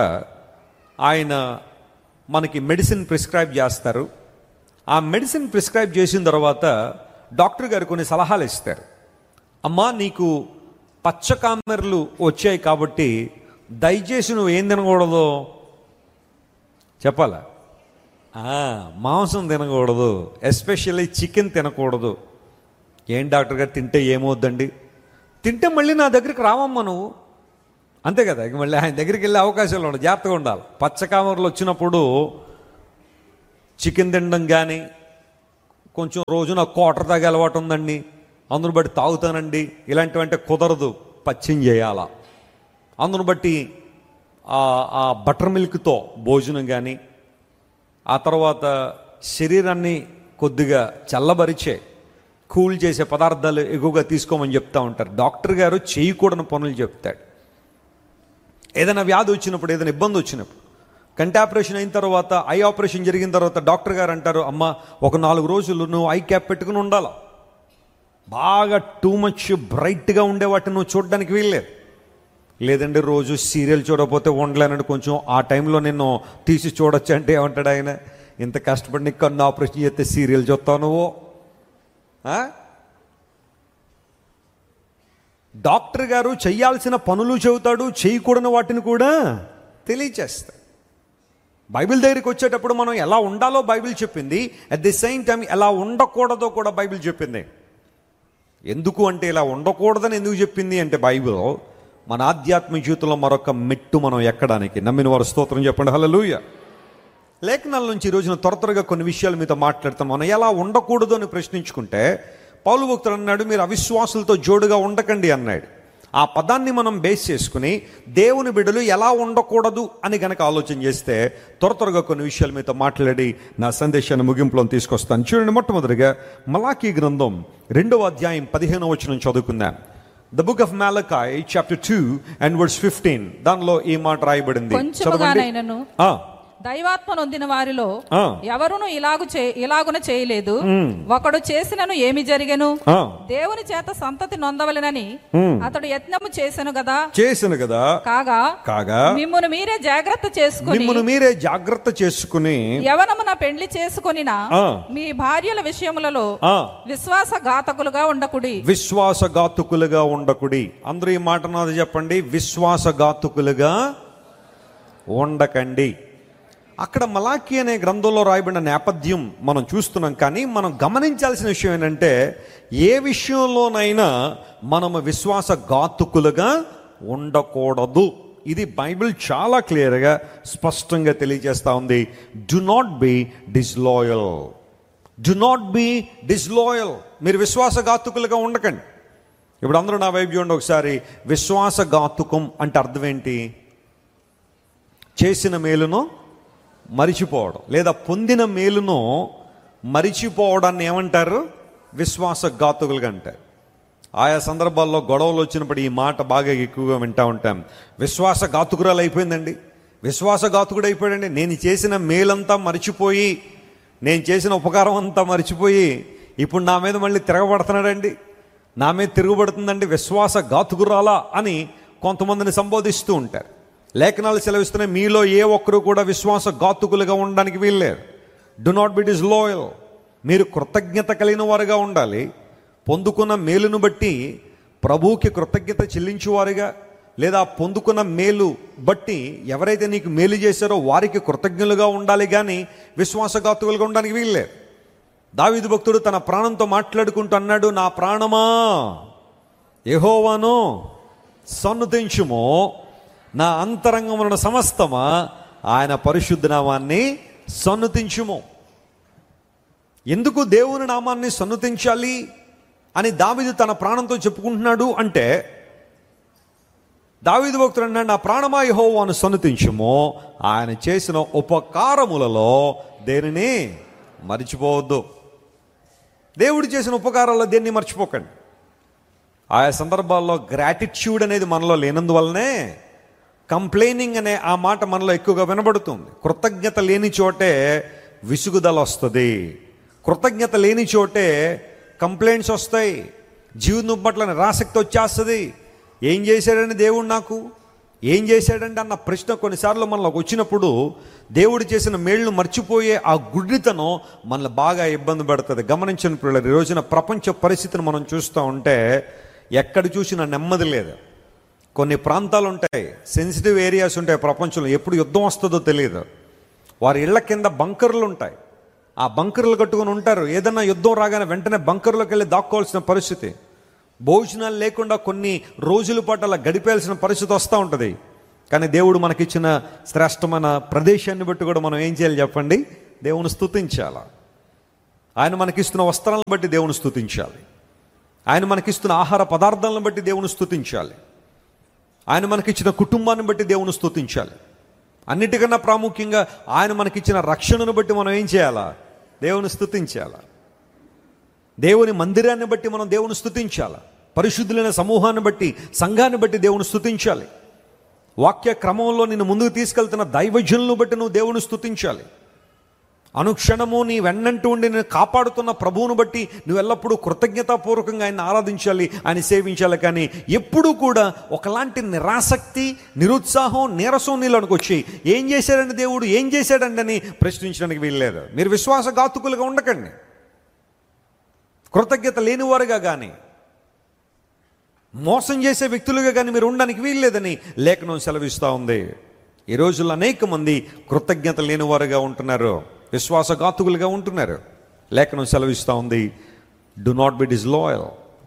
ఆయన మనకి మెడిసిన్ ప్రిస్క్రైబ్ చేస్తారు. ఆ మెడిసిన్ ప్రిస్క్రైబ్ చేసిన తర్వాత డాక్టర్ గారు కొన్ని సలహాలు ఇస్తారు. అమ్మా, నీకు పచ్చకామెర్లు వచ్చాయి కాబట్టి దయచేసి నువ్వు ఏం తినకూడదు చెప్పాలా? మాంసం తినకూడదు, ఎస్పెషల్లీ చికెన్ తినకూడదు. ఏం డాక్టర్ గారు తింటే ఏమవుద్దండి? తింటే మళ్ళీ నా దగ్గరికి రావమ్మా నువ్వు, అంతే కదా. ఇక మళ్ళీ ఆయన దగ్గరికి వెళ్ళే అవకాశాలు ఉండవు, జాగ్రత్తగా ఉండాలి. పచ్చకామర్లు వచ్చినప్పుడు చికెన్ తినడం కానీ, కొంచెం రోజున క్వార్టర్ తాగే అలవాటు ఉందండి, అందును బట్టి తాగుతానండి, ఇలాంటివంటే కుదరదు. పచ్చిం చేయాలా. అందును బట్టి ఆ బటర్ మిల్క్తో భోజనం కానీ, ఆ తర్వాత శరీరాన్ని కొద్దిగా చల్లబరిచే కూల్ చేసే పదార్థాలు ఎక్కువగా తీసుకోమని చెప్తా ఉంటారు. డాక్టర్ గారు చేయకూడని పనులు చెప్తాడు. ఏదైనా వ్యాధి వచ్చినప్పుడు, ఏదైనా ఇబ్బంది వచ్చినప్పుడు, కంటి ఆపరేషన్ అయిన తర్వాత, ఐ ఆపరేషన్ జరిగిన తర్వాత డాక్టర్ గారు అంటారు, అమ్మ ఒక నాలుగు రోజులు నువ్వు ఐ క్యాప్ పెట్టుకుని ఉండాలి, బాగా టూ మచ్ బ్రైట్గా ఉండే వాటిని నువ్వు చూడడానికి వీల్లేదు. లేదండి రోజు సీరియల్ చూడకపోతే ఉండలేనండి, కొంచెం ఆ టైంలో నిన్ను తీసి చూడొచ్చు అంటే ఏమంటాడు ఆయన? ఇంత కష్టపడి నీకు కన్ను ఆపరేషన్ చేస్తే సీరియల్ చూస్తావు నువ్వు? డాక్టర్ గారు చేయాల్సిన పనులు చెబుతాడు, చేయకూడని వాటిని కూడా తెలియచేస్తాడు. బైబిల్ దగ్గరికి వచ్చేటప్పుడు మనం ఎలా ఉండాలో బైబిల్ చెప్పింది, అట్ ది సేమ్ టైం ఎలా ఉండకూడదో కూడా బైబిల్ చెప్పింది. ఎందుకు అంటే, ఇలా ఉండకూడదని ఎందుకు చెప్పింది అంటే, బైబిల్ మన ఆధ్యాత్మిక జీవితంలో మరొక మెట్టు మనం ఎక్కడానికి. నమ్మిన వారు స్తోత్రం చెప్పండి, హల్లెలూయా. లేఖనాల నుంచి ఈ రోజున త్వర త్వరగా కొన్ని విషయాలు మీతో మాట్లాడతాం. మనం ఎలా ఉండకూడదు అని ప్రశ్నించుకుంటే, పౌలు భక్తుడు అన్నాడు, మీరు అవిశ్వాసులతో జోడుగా ఉండకండి అన్నాడు. ఆ పదాన్ని మనం బేస్ చేసుకుని దేవుని బిడ్డలు ఎలా ఉండకూడదు అని గనక ఆలోచన చేస్తే, త్వర త్వరగా కొన్ని విషయాలు మీతో మాట్లాడి నా సందేశాన్ని ముగింపులో తీసుకొస్తాను. చూడండి, మొట్టమొదటిగా మలాకీ గ్రంథం రెండవ అధ్యాయం పదిహేనవ వచనం చదువుకుందాం. The book of Malachi chapter two and verse fifteen. దానిలో ఈ మాట రాయబడింది. కొంచెముగానైనను దైవాత్మ నొందిన వారిలో ఎవరును ఇలాగు ఇలాగున చేయలేదు. ఒకడు చేసినను ఏమి జరిగెను? దేవుని చేత సంతతి నొందవలెనని అతడు యత్నము చేసెను కదా చేసెను కదా కాగా కాగా మిమ్మును మీరే జాగ్రత్త చేసుకుని మిమ్మును మీరే జాగ్రత్త చేసుకుని యవనమున పెండ్లి చేసుకొనిన మీ భార్యల విషయములలో విశ్వాసఘాతకులుగా ఉండకుడి. విశ్వాసఘాతకులుగా ఉండకుడి. అందరూ ఈ మాట నాది చెప్పండి, విశ్వాసఘాతకులుగా ఉండకండి. అక్కడ మలాకీ అనే గ్రంథంలో రాయబడిన నేపథ్యం మనం చూస్తున్నాం. కానీ మనం గమనించాల్సిన విషయం ఏంటంటే, ఏ విషయంలోనైనా మనము విశ్వాసఘాతుకులుగా ఉండకూడదు. ఇది బైబిల్ చాలా క్లియర్గా స్పష్టంగా తెలియజేస్తూ ఉంది. Do not be డిస్లాయల్, do not be డిస్లాయల్. మీరు విశ్వాసఘాతుకులుగా ఉండకండి. ఇప్పుడు అందరూ నా వైపు చూడండి ఒకసారి. విశ్వాసఘాతుకం అంటే అర్థం ఏంటి? చేసిన మేలును మరిచిపోవడం, లేదా పొందిన మేలును మరిచిపోవడాన్ని ఏమంటారు? విశ్వాసఘాతుకులుగా అంటారు. ఆయా సందర్భాల్లో గొడవలు వచ్చినప్పుడు ఈ మాట బాగా ఎక్కువగా వింటూ ఉంటాం. విశ్వాసఘాతుకురాలు అయిపోయిందండి, విశ్వాసఘాతుకుడు అయిపోయాడండి. నేను చేసిన మేలంతా మరిచిపోయి, నేను చేసిన ఉపకారం అంతా మరిచిపోయి ఇప్పుడు నా మీద మళ్ళీ తిరగబడుతున్నాడండి, నా మీద తిరుగుబడుతుందండి, విశ్వాసఘాతుకురాలా అని కొంతమందిని సంబోధిస్తూ ఉంటారు. లేఖనాలు సెలవిస్తున్నాయి, మీలో ఏ ఒక్కరు కూడా విశ్వాసఘాతుకులుగా ఉండడానికి వీల్లేదు. Do not be డిస్లాయల్. మీరు కృతజ్ఞత కలిగిన వారుగా ఉండాలి. పొందుకున్న మేలును బట్టి ప్రభువుకి కృతజ్ఞత చెల్లించేవారుగా, లేదా పొందుకున్న మేలు బట్టి ఎవరైతే నీకు మేలు చేశారో వారికి కృతజ్ఞులుగా ఉండాలి. కానీ విశ్వాసఘాతుకులుగా ఉండడానికి వీల్లేదు. దావీదు భక్తుడు తన ప్రాణంతో మాట్లాడుకుంటూ అన్నాడు, నా ప్రాణమా యెహోవాను సన్నుతించుము, నా అంతరంగమున సమస్తమా ఆయన పరిశుద్ధ నామాన్ని సన్నుతించుము. ఎందుకు దేవుని నామాన్ని సన్నుతించాలి అని దావీదు తన ప్రాణంతో చెప్పుకుంటున్నాడు అంటే, దావీదు భక్తుడు అన్నాడు, నా ప్రాణమా యెహోవాను సన్నుతించుము, ఆయన చేసిన ఉపకారములలో దేనిని మర్చిపోవద్దు. దేవుడు చేసిన ఉపకారాల్లో దేన్ని మర్చిపోకండి. ఆయా సందర్భాల్లో గ్రాటిట్యూడ్ అనేది మనలో లేనందువల్లనే కంప్లైనింగ్ అనే ఆ మాట మనలో ఎక్కువగా వినబడుతుంది. కృతజ్ఞత లేని చోటే విసుగుదల వస్తుంది, కృతజ్ఞత లేని చోటే కంప్లైంట్స్ వస్తాయి, జీవితం పట్ల నిరాసక్తి వచ్చేస్తుంది. ఏం చేశాడండి దేవుడు నాకు, ఏం చేశాడండి అన్న ప్రశ్న కొన్నిసార్లు మనలోకి వచ్చినప్పుడు దేవుడు చేసిన మేళ్లను మర్చిపోయే ఆ గుడ్డితనం మనల్ని బాగా ఇబ్బంది పడుతుంది. గమనించని పిల్లలు, ఈ రోజున ప్రపంచ పరిస్థితిని మనం చూస్తూ ఉంటే ఎక్కడ చూసినా నెమ్మది లేదు. కొన్ని ప్రాంతాలు ఉంటాయి, సెన్సిటివ్ ఏరియాస్ ఉంటాయి ప్రపంచంలో, ఎప్పుడు యుద్ధం వస్తుందో తెలియదు. వారి ఇళ్ల కింద బంకర్లు ఉంటాయి, ఆ బంకర్లు కట్టుకుని ఉంటారు. ఏదన్నా యుద్ధం రాగానే వెంటనే బంకర్లోకి వెళ్ళి దాక్కోవాల్సిన పరిస్థితి, భోజనాలు లేకుండా కొన్ని రోజుల పాటు అలా గడిపేయాల్సిన పరిస్థితి వస్తూ ఉంటుంది. కానీ దేవుడు మనకిచ్చిన శ్రేష్టమైన ప్రదేశాన్ని బట్టి కూడా మనం ఏం చేయాలి చెప్పండి? దేవుని స్తుతించాలి. ఆయన మనకిస్తున్న వస్త్రాలను బట్టి దేవుని స్తుతించాలి. ఆయన మనకిస్తున్న ఆహార పదార్థాలను బట్టి దేవుని స్తుతించాలి. ఆయన మనకిచ్చిన కుటుంబాన్ని బట్టి దేవుని స్తుతించాలి. అన్నిటికన్నా ప్రాముఖ్యంగా ఆయన మనకిచ్చిన రక్షణను బట్టి మనం ఏం చేయాలా? దేవుని స్తుతించాలి. దేవుని మందిరాన్ని బట్టి మనం దేవుని స్తుతించాలి. పరిశుద్ధులైన సమూహాన్ని బట్టి, సంఘాన్ని బట్టి దేవుని స్తుతించాలి. వాక్య క్రమంలో నిన్ను ముందుకు తీసుకెళ్తున్న దైవజనులను బట్టి నువ్వు దేవుని స్తుతించాలి. అనుక్షణము నీ వెన్నంటూ ఉండి నేను కాపాడుతున్న ప్రభువును బట్టి నువ్వు ఎల్లప్పుడూ కృతజ్ఞతాపూర్వకంగా ఆయన ఆరాధించాలి, ఆయన సేవించాలి. కానీ ఎప్పుడూ కూడా ఒకలాంటి నిరాసక్తి, నిరుత్సాహం, నీరసం నీళ్ళనికి వచ్చి ఏం చేశాడండి దేవుడు, ఏం చేశాడండి అని ప్రశ్నించడానికి వీల్లేదు. మీరు విశ్వాసఘాతుకులుగా ఉండకండి, కృతజ్ఞత లేనివారుగా కానీ, మోసం చేసే వ్యక్తులుగా కానీ మీరు ఉండడానికి వీల్లేదని లేఖనం సెలవిస్తూ ఉంది. ఈ రోజుల్లో అనేక మంది కృతజ్ఞత లేనివారుగా ఉంటున్నారు, విశ్వాసఘాతుకులుగా ఉంటున్నారు. లేఖనం సెలవిస్తూ ఉంది, డు నాట్ బి డిస్లాయల్.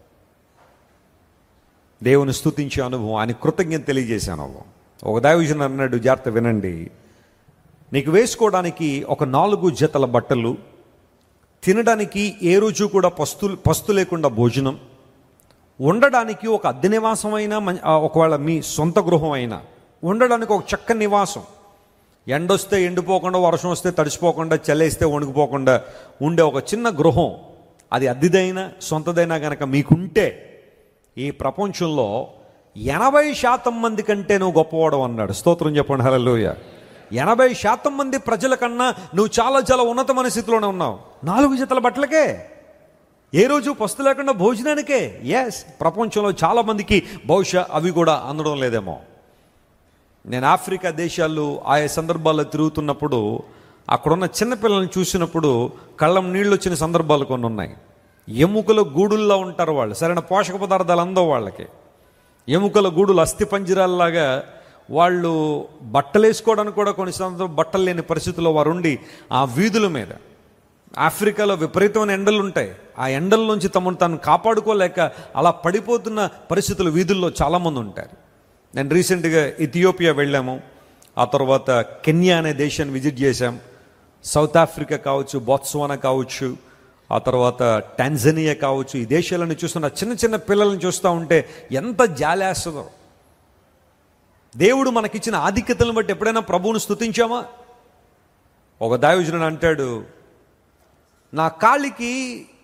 దేవుని స్తుతించే అనుభవం, ఆయన కృతజ్ఞత తెలియజేసే అనుభవం. ఒక దైవజనుడు అన్నాడు, జాగ్రత్త వినండి, నీకు వేసుకోవడానికి ఒక నాలుగు జతల బట్టలు, తినడానికి ఏ రోజు కూడా పస్తు పస్తు లేకుండా భోజనం, ఉండడానికి ఒక అద్దె నివాసం అయినా, ఒకవేళ మీ సొంత గృహం అయినా ఉండడానికి ఒక చక్కని నివాసం, ఎండొస్తే ఎండిపోకుండా, వర్షం వస్తే తడిసిపోకుండా, చలేస్తే వణుకుపోకుండా ఉండే ఒక చిన్న గృహం, అది అద్దెదైనా సొంతదైనా కనుక మీకుంటే ఈ ప్రపంచంలో ఎనభై శాతం మంది కంటే నువ్వు గొప్పవాడు అన్నాడు. స్తోత్రం చెప్పండి, హల్లెలూయా. ఎనభై శాతం మంది ప్రజల కన్నా నువ్వు చాలా చాలా ఉన్నతమైన స్థితిలోనే ఉన్నావు. నాలుగు జతల బట్టలకే, ఏ రోజు పస్తు లేకుండా భోజనానికే. ఎస్, ప్రపంచంలో చాలామందికి బహుశా అవి కూడా అందడం లేదేమో. నేను ఆఫ్రికా దేశాలు ఆయా సందర్భాల్లో తిరుగుతున్నప్పుడు అక్కడున్న చిన్నపిల్లల్ని చూసినప్పుడు కళ్ళం నీళ్ళు వచ్చిన సందర్భాలు కొన్ని ఉన్నాయి. ఎముకల గూడుల్లో ఉంటారు వాళ్ళు, సరైన పోషక పదార్థాలు అందవు వాళ్ళకి. ఎముకల గూడులు అస్థి పంజరాల్లాగా వాళ్ళు బట్టలు వేసుకోవడానికి కూడా కొన్ని సందర్భాలు బట్టలు లేని పరిస్థితుల్లో వారు ఉండి ఆ వీధుల మీద, ఆఫ్రికాలో విపరీతమైన ఎండలు ఉంటాయి, ఆ ఎండల నుంచి తమను తాను కాపాడుకోలేక అలా పడిపోతున్న పరిస్థితులు వీధుల్లో చాలామంది ఉంటారు. నేను రీసెంట్గా ఇథియోపియా వెళ్ళాము, ఆ తర్వాత కెన్యా అనే దేశాన్ని విజిట్ చేశాం, సౌత్ ఆఫ్రికా కావచ్చు, బొత్స్వానా కావచ్చు, ఆ తర్వాత టాంజానియా కావచ్చు. ఈ దేశాలను చూస్తున్న చిన్న చిన్న పిల్లల్ని చూస్తూ ఉంటే ఎంత జాలేస్తుందో. దేవుడు మనకిచ్చిన ఆధిక్యతలను బట్టి ఎప్పుడైనా ప్రభువును స్తుతించామా? ఒక దైవజనుడు అంటాడు, నా కాళ్ళకి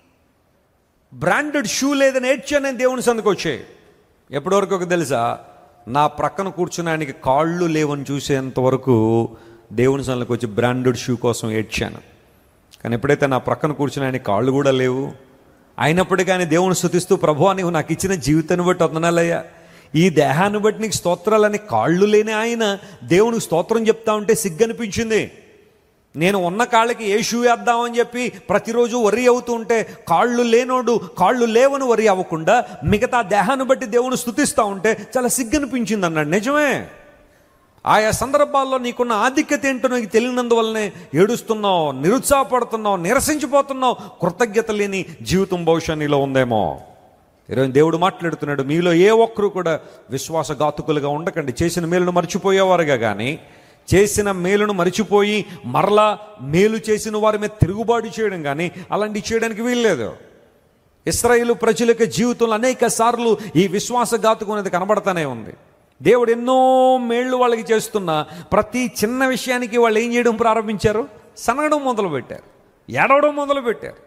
బ్రాండెడ్ షూ లేదని ఏడ్చాను నేను దేవుని సందుకు వచ్చాయి. ఎప్పటివరకు ఒక తెలుసా, నా ప్రక్కన కూర్చుని ఆయనకి కాళ్ళు లేవని చూసేంత వరకు దేవుని సందుకు వచ్చి బ్రాండెడ్ షూ కోసం ఏడ్చాను. కానీ ఎప్పుడైతే నా ప్రక్కన కూర్చుని ఆయన కాళ్ళు కూడా లేవు, అయినప్పటికీ ఆయన దేవుని స్తుతిస్తూ, ప్రభువా నీవు నాకు ఇచ్చిన జీవితాన్ని బట్టి వందనాలయ్యా, ఈ దేహాన్ని బట్టి నీకు స్తోత్రాలని కాళ్ళు లేని ఆయన దేవునికి స్తోత్రం చెప్తా ఉంటే సిగ్గనిపించింది. నేను ఉన్న కాళ్ళకి ఏ షూ వేద్దామని చెప్పి ప్రతిరోజు వరి అవుతూ ఉంటే కాళ్ళు లేనోడు కాళ్ళు లేవని వరి అవ్వకుండా మిగతా దేహాన్ని బట్టి దేవుని స్తుతిస్తూ ఉంటే చాలా సిగ్గనిపించింది అన్నాడు. నిజమే, ఆయా సందర్భాల్లో నీకున్న ఆధిక్యత ఏంటో నీకు తెలియనందువల్లనే ఏడుస్తున్నావు, నిరుత్సాహపడుతున్నావు, నిరసించిపోతున్నావు. కృతజ్ఞత లేని జీవితం బహుశా నీలో ఉందేమో. ఈరోజు దేవుడు మాట్లాడుతున్నాడు, మీలో ఏ ఒక్కరు కూడా విశ్వాసఘాతుకులుగా ఉండకండి. చేసిన మేలును మర్చిపోయేవారుగా కానీ, చేసిన మేలును మరిచిపోయి మరలా మేలు చేసిన వారి మీద తిరుగుబాటు చేయడం కానీ అలాంటివి చేయడానికి వీల్లేదు. ఇశ్రాయేలు ప్రజల యొక్క జీవితంలో అనేక సార్లు ఈ విశ్వాసఘాతుకం అనేది కనబడతానే ఉంది. దేవుడు ఎన్నో మేళ్లు వాళ్ళకి చేస్తున్నా ప్రతి చిన్న విషయానికి వాళ్ళు ఏం చేయడం ప్రారంభించారు? సనగడం మొదలుపెట్టారు, ఏడవడం మొదలుపెట్టారు.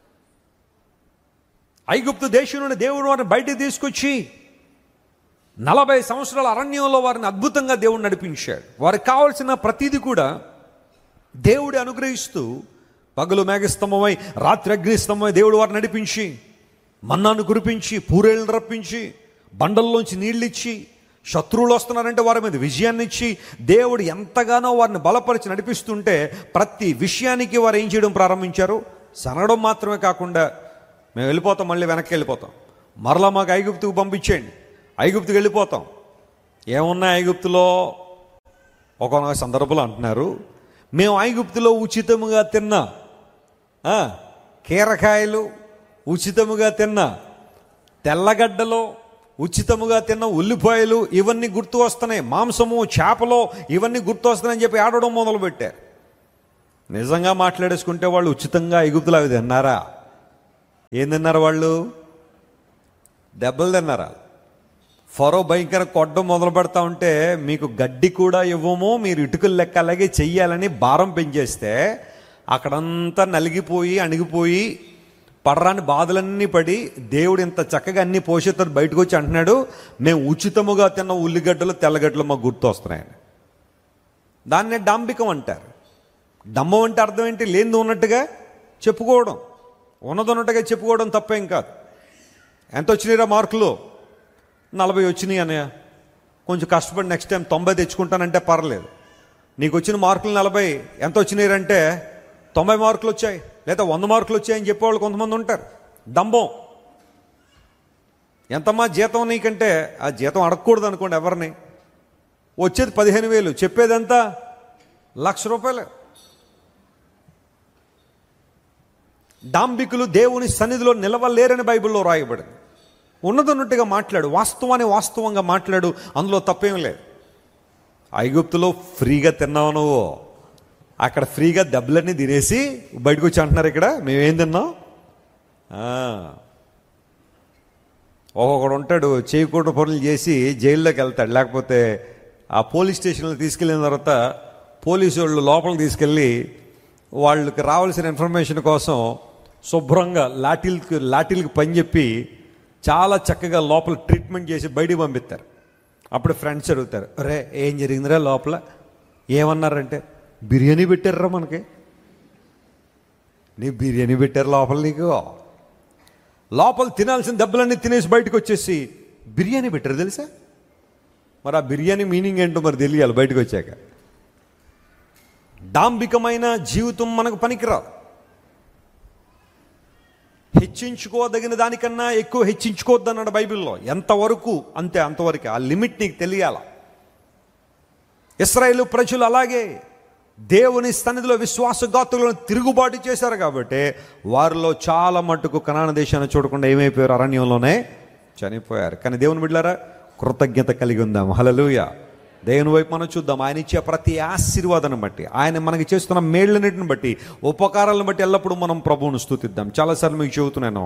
ఐగుప్తు దేశం నుండి దేవుడు వారిని బయటికి తీసుకొచ్చి నలభై సంవత్సరాల అరణ్యంలో వారిని అద్భుతంగా దేవుడు నడిపించాడు. వారికి కావాల్సిన ప్రతిదీ కూడా దేవుడు అనుగ్రహిస్తూ, పగలు మేఘస్తంభమై రాత్రి అగ్నిస్తంభమై దేవుడు వారిని నడిపించి, మన్నాను కురిపించి, పూరేళ్ళు రప్పించి, బండల్లోంచి నీళ్ళు ఇచ్చి, శత్రువులు వస్తున్నారంటే వారి మీద విజయాన్ని ఇచ్చి, దేవుడు ఎంతగానో వారిని బలపరిచి నడిపిస్తుంటే ప్రతి విషయానికి వారు ఏం చేయడం ప్రారంభించారు? సనగడం మాత్రమే కాకుండా, మేము వెళ్ళిపోతాం, మళ్ళీ వెనక్కి వెళ్ళిపోతాం, మరలా మాకు ఐగుప్తుకు పంపించేయండి, ఐగుప్తుకు వెళ్ళిపోతాం, ఏమున్నా ఐగుప్తులో ఒక సందర్భంలో అంటున్నారు, మేము ఐగుప్తులో ఉచితముగా తిన్నా కీరకాయలు, ఉచితముగా తిన్న తెల్లగడ్డలో, ఉచితముగా తిన్న ఉల్లిపాయలు, ఇవన్నీ గుర్తు వస్తున్నాయి, మాంసము, చేపలో ఇవన్నీ గుర్తు వస్తున్నాయని చెప్పి ఆడడం మొదలుపెట్టారు. నిజంగా మాట్లాడేసుకుంటే వాళ్ళు ఉచితంగా ఐగుప్తులు అవి తిన్నారా? ఏం తిన్నారు వాళ్ళు? దెబ్బలు తిన్నారా? ఫరో భయంకర కొట్టడం మొదలు పెడతా ఉంటే మీకు గడ్డి కూడా ఇవ్వము, మీరు ఇటుకలు లెక్క అలాగే చెయ్యాలని భారం పెంచేస్తే అక్కడంతా నలిగిపోయి అణిగిపోయి పడరాని బాధలన్నీ పడి దేవుడు ఇంత చక్కగా అన్ని పోషితాలు బయటకు వచ్చి అంటున్నాడు, మేము ఉచితముగా తిన్న ఉల్లిగడ్డలు తెల్లగడ్డలు మాకు గుర్తు వస్తున్నాయని. దాన్నే డాంబికం అంటారు. డమ్మం అంటే అర్థం ఏంటి? లేనిది ఉన్నట్టుగా చెప్పుకోవడం, ఉన్నది ఉన్నట్టుగా చెప్పుకోవడం తప్పేం కాదు. ఎంత వచ్చినాయిరా మార్కులు? నలభై వచ్చినాయి అన్నయ్య, కొంచెం కష్టపడి నెక్స్ట్ టైం తొంభై తెచ్చుకుంటానంటే పర్లేదు. నీకు వచ్చిన మార్కులు నలభై, ఎంత వచ్చినాయంటే తొంభై మార్కులు వచ్చాయి లేదా వంద మార్కులు వచ్చాయని చెప్పేవాళ్ళు కొంతమంది ఉంటారు. డంబం. ఎంతమ్మా జీతం నీకంటే ఆ జీతం అడగకూడదు అనుకోండి ఎవరిని. వచ్చేది పదిహేను వేలు, చెప్పేదంతా లక్ష రూపాయలు. డాంబికులు దేవుని సన్నిధిలో నిలవలేరని బైబిల్లో రాయబడింది. ఉన్నదన్నట్టుగా మాట్లాడు, వాస్తవాన్ని వాస్తవంగా మాట్లాడు, అందులో తప్పేం లేదు. ఐగుప్తులో ఫ్రీగా తిన్నావు నువ్వు, అక్కడ ఫ్రీగా దెబ్బలన్నీ తినేసి బయటకు వచ్చి అంటున్నారు ఇక్కడ మేమేం తిన్నాం. ఒక్కొక్కడు ఉంటాడు చేయకూడని పనులు చేసి జైల్లోకి వెళ్తాడు, లేకపోతే ఆ పోలీస్ స్టేషన్లో తీసుకెళ్ళిన తర్వాత పోలీసు వాళ్ళు లోపలికి తీసుకెళ్ళి వాళ్ళకి రావాల్సిన ఇన్ఫర్మేషన్ కోసం శుభ్రంగా లాఠీలకి లాఠీలకి పని చెప్పి చాలా చక్కగా లోపల ట్రీట్మెంట్ చేసి బయటికి పంపిస్తారు. అప్పుడు ఫ్రెండ్స్ అడుగుతారు, రే ఏం జరిగిందిరా లోపల? ఏమన్నారంటే బిర్యానీ పెట్టారా మనకి. నీ బిర్యానీ పెట్టారు లోపల, నీకు లోపల తినాల్సిన దెబ్బలన్నీ తినేసి బయటకు వచ్చేసి బిర్యానీ పెట్టారు తెలుసా? మరి ఆ బిర్యానీ మీనింగ్ ఏంటో మరి తెలియాలి బయటకు వచ్చాక. డాంబికమైన జీవితం మనకు పనికిరాదు. హెచ్చించుకోదగిన దానికన్నా ఎక్కువ హెచ్చించుకోవద్దు అన్నాడు బైబిల్లో. ఎంతవరకు అంతే అంతవరకు, ఆ లిమిట్ నీకు తెలియాల. ఇశ్రాయేలు ప్రజలు అలాగే దేవుని సన్నిధిలో విశ్వాసఘాతులను తిరుగుబాటు చేశారు కాబట్టి వారిలో చాలా మట్టుకు కనాన దేశాన్ని చూడకుండా ఏమైపోయారు? అరణ్యంలోనే చనిపోయారు. కానీ దేవుని బిడ్డలారా, కృతజ్ఞత కలిగి ఉందాం. హల్లెలూయా. దేవుని వైపు మనం చూద్దాం. ఆయన ఇచ్చే ప్రతి ఆశీర్వాదాన్ని బట్టి, ఆయన మనకి చేస్తున్న మేళ్ళన్నిటిని బట్టి, ఉపకారాలను బట్టి ఎల్లప్పుడూ మనం ప్రభువును స్తుతిద్దాం. చాలాసార్లు మీకు చెబుతున్నాను,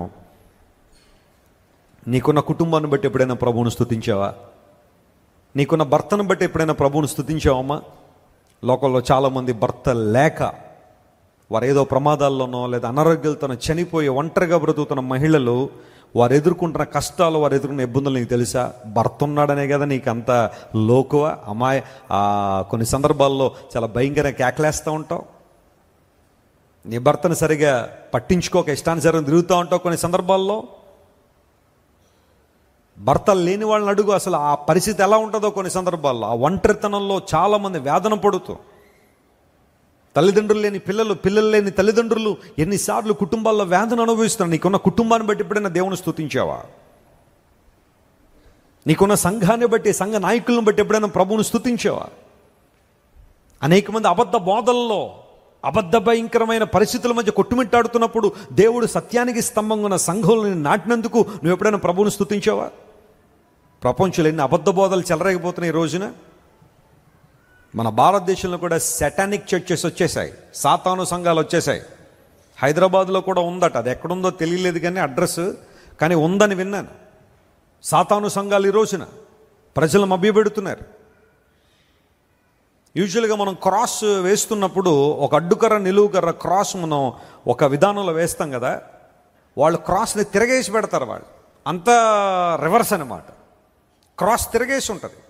నీకున్న కుటుంబాన్ని బట్టి ఎప్పుడైనా ప్రభువును స్తుతించావా? నీకున్న భర్తను బట్టి ఎప్పుడైనా ప్రభువును స్తుతించావమ్మా? లోకంలో చాలామంది భర్త లేక వారు ఏదో ప్రమాదాల్లోనో లేదా అనారోగ్యాలతోనో చనిపోయి ఒంటరిగా బ్రతుకుతున్న మహిళలు, వారు ఎదుర్కొంటున్న కష్టాలు, వారు ఎదుర్కొన్న ఇబ్బందులు నీకు తెలుసా? భర్త ఉన్నాడనే కదా నీకు అంత లోకువ, అమాయ. కొన్ని సందర్భాల్లో చాలా భయంకరంగా కేకలేస్తూ ఉంటావు. నీ భర్తను సరిగా పట్టించుకోక ఇష్టానుసారం తిరుగుతూ ఉంటావు. కొన్ని సందర్భాల్లో భర్త లేని వాళ్ళని అడుగు, అసలు ఆ పరిస్థితి ఎలా ఉంటుందో. కొన్ని సందర్భాల్లో ఆ ఒంటరితనంలో చాలామంది వేదన పడుతూ, తల్లిదండ్రులు లేని పిల్లలు, పిల్లలు లేని తల్లిదండ్రులు ఎన్నిసార్లు కుటుంబాల్లో వేదన అనుభవిస్తున్నారు. నీకున్న కుటుంబాన్ని బట్టి ఎప్పుడైనా దేవుని స్తుతించావా? నీకున్న సంఘాన్ని బట్టి, సంఘ నాయకులను బట్టి ఎప్పుడైనా ప్రభువును స్తుతించావా? అనేక మంది అబద్ధ బోధల్లో, అబద్ధ భయంకరమైన పరిస్థితుల మధ్య కొట్టుమిట్టాడుతున్నప్పుడు దేవుడు సత్యానికి స్తంభంగా ఉన్న సంఘంలో నాటినందుకు నువ్వు ఎప్పుడైనా ప్రభువును స్తుతించావా? ప్రపంచంలో ఎన్ని అబద్ధ బోధలు చెలరేగిపోతున్నాయి ఈ రోజున. మన భారతదేశంలో కూడా సెటానిక్ చర్చెస్ వచ్చేసాయి, సాతాను సంఘాలు వచ్చేసాయి. హైదరాబాద్లో కూడా ఉందట, అది ఎక్కడుందో తెలియలేదు కానీ అడ్రస్, కానీ ఉందని విన్నాను. సాతాను సంఘాలు ఈ రోజున ప్రజలు మభ్యపెడుతున్నారు. యూజువల్గా మనం క్రాస్ వేస్తున్నప్పుడు ఒక అడ్డుకర్ర, నిలువుకర్ర క్రాస్ మనం ఒక విధానంలో వేస్తాం కదా, వాళ్ళు క్రాస్ని తిరగేసి పెడతారు. వాళ్ళు అంతా రివర్స్ అన్నమాట. క్రాస్ తిరగేసి ఉంటుంది.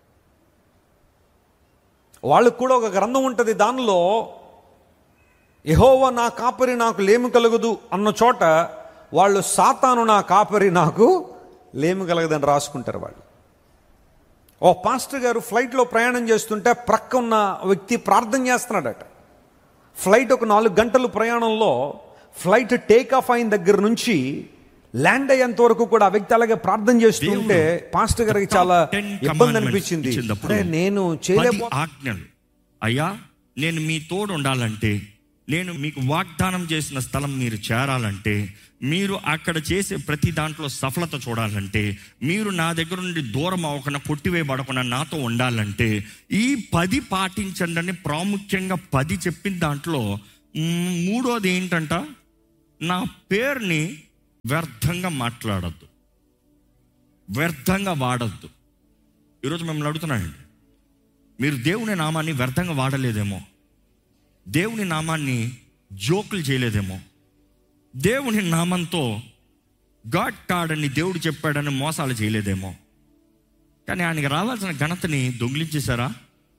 వాళ్ళకు కూడా ఒక గ్రంథం ఉంటుంది, దానిలో యెహోవా నా కాపరి నాకు లేమి కలగదు అన్న చోట వాళ్ళు సాతాను నా కాపరి నాకు లేమి కలగదని రాసుకుంటారు వాళ్ళు. ఓ పాస్టర్ గారు ఫ్లైట్లో ప్రయాణం చేస్తుంటే ప్రక్క ఉన్న వ్యక్తి ప్రార్థన చేస్తున్నాడట. ఫ్లైట్ ఒక నాలుగు గంటలు ప్రయాణంలో, ఫ్లైట్ టేక్ ఆఫ్ అయిన దగ్గర నుంచి ల్యాండ్ అయ్యేంత వరకు కూడా ఆ వ్యక్తి అలాగే ప్రార్థన చేస్తుంటే పాస్టర్ గారికి చాలా ఇబ్బంది అనిపించింది. అంటే నేను చేయలేము ఆజ్ఞలు, అయ్యా నేను మీ తోడు ఉండాలంటే, నేను మీకు వాగ్దానం చేసిన స్థలం మీరు చేరాలంటే, మీరు అక్కడ చేసే ప్రతి దాంట్లో సఫలత చూడాలంటే, మీరు నా దగ్గర నుండి దూరం అవ్వకుండా కొట్టివేయబడకుండా నాతో ఉండాలంటే ఈ పది పాటించండి అని ప్రాముఖ్యంగా పది చెప్పిన దాంట్లో మూడోది ఏంటంట, నా పేరుని వ్యర్థంగా మాట్లాడద్దు, వ్యర్థంగా వాడద్దు. ఈరోజు మిమ్మల్ని అడుగుతున్నానండి, మీరు దేవుని నామాన్ని వ్యర్థంగా వాడలేదేమో, దేవుని నామాన్ని జోకులు చేయలేదేమో, దేవుని నామంతో గాడ్ కాడని దేవుడు చెప్పాడని మోసాలు చేయలేదేమో, కానీ ఆయనకి రావాల్సిన ఘనతని దొంగిలించేశారా?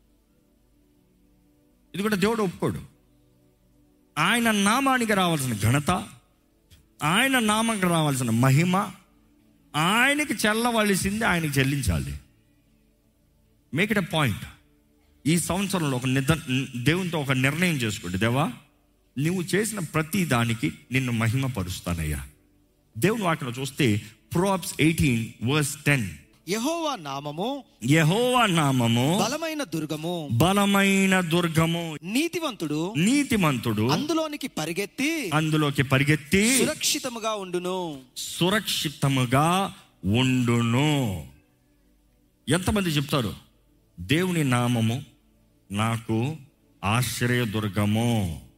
ఇది కూడా దేవుడు ఒప్పుకోడు. ఆయన నామానికి రావాల్సిన ఘనత, ఆయన నామానికి రావాల్సిన మహిమ ఆయనకి చెల్లవలసింది ఆయనకి చెల్లించాలి. Make it a point. ఈ సంవత్సరంలో ఒక నిద దేవునితో ఒక నిర్ణయం చేసుకోండి, దేవా నువ్వు చేసిన ప్రతి దానికి నిన్ను మహిమ పరుస్తానయ్యా. దేవుని వాక్యం చూస్తే ప్రోవర్బ్స్ ఎయిటీన్ వర్స్ టెన్, యెహోవా నామము యెహోవా నామము బలమైన దుర్గము, బలమైన దుర్గము, నీతివంతుడు నీతిమంతుడు అందులోనికి పరిగెత్తి అందులోకి పరిగెత్తి సురక్షితముగా ఉండును, సురక్షితముగా ఉండును. ఎంతమంది చెప్తారు దేవుని నామము నాకు ఆశ్రయ దుర్గము?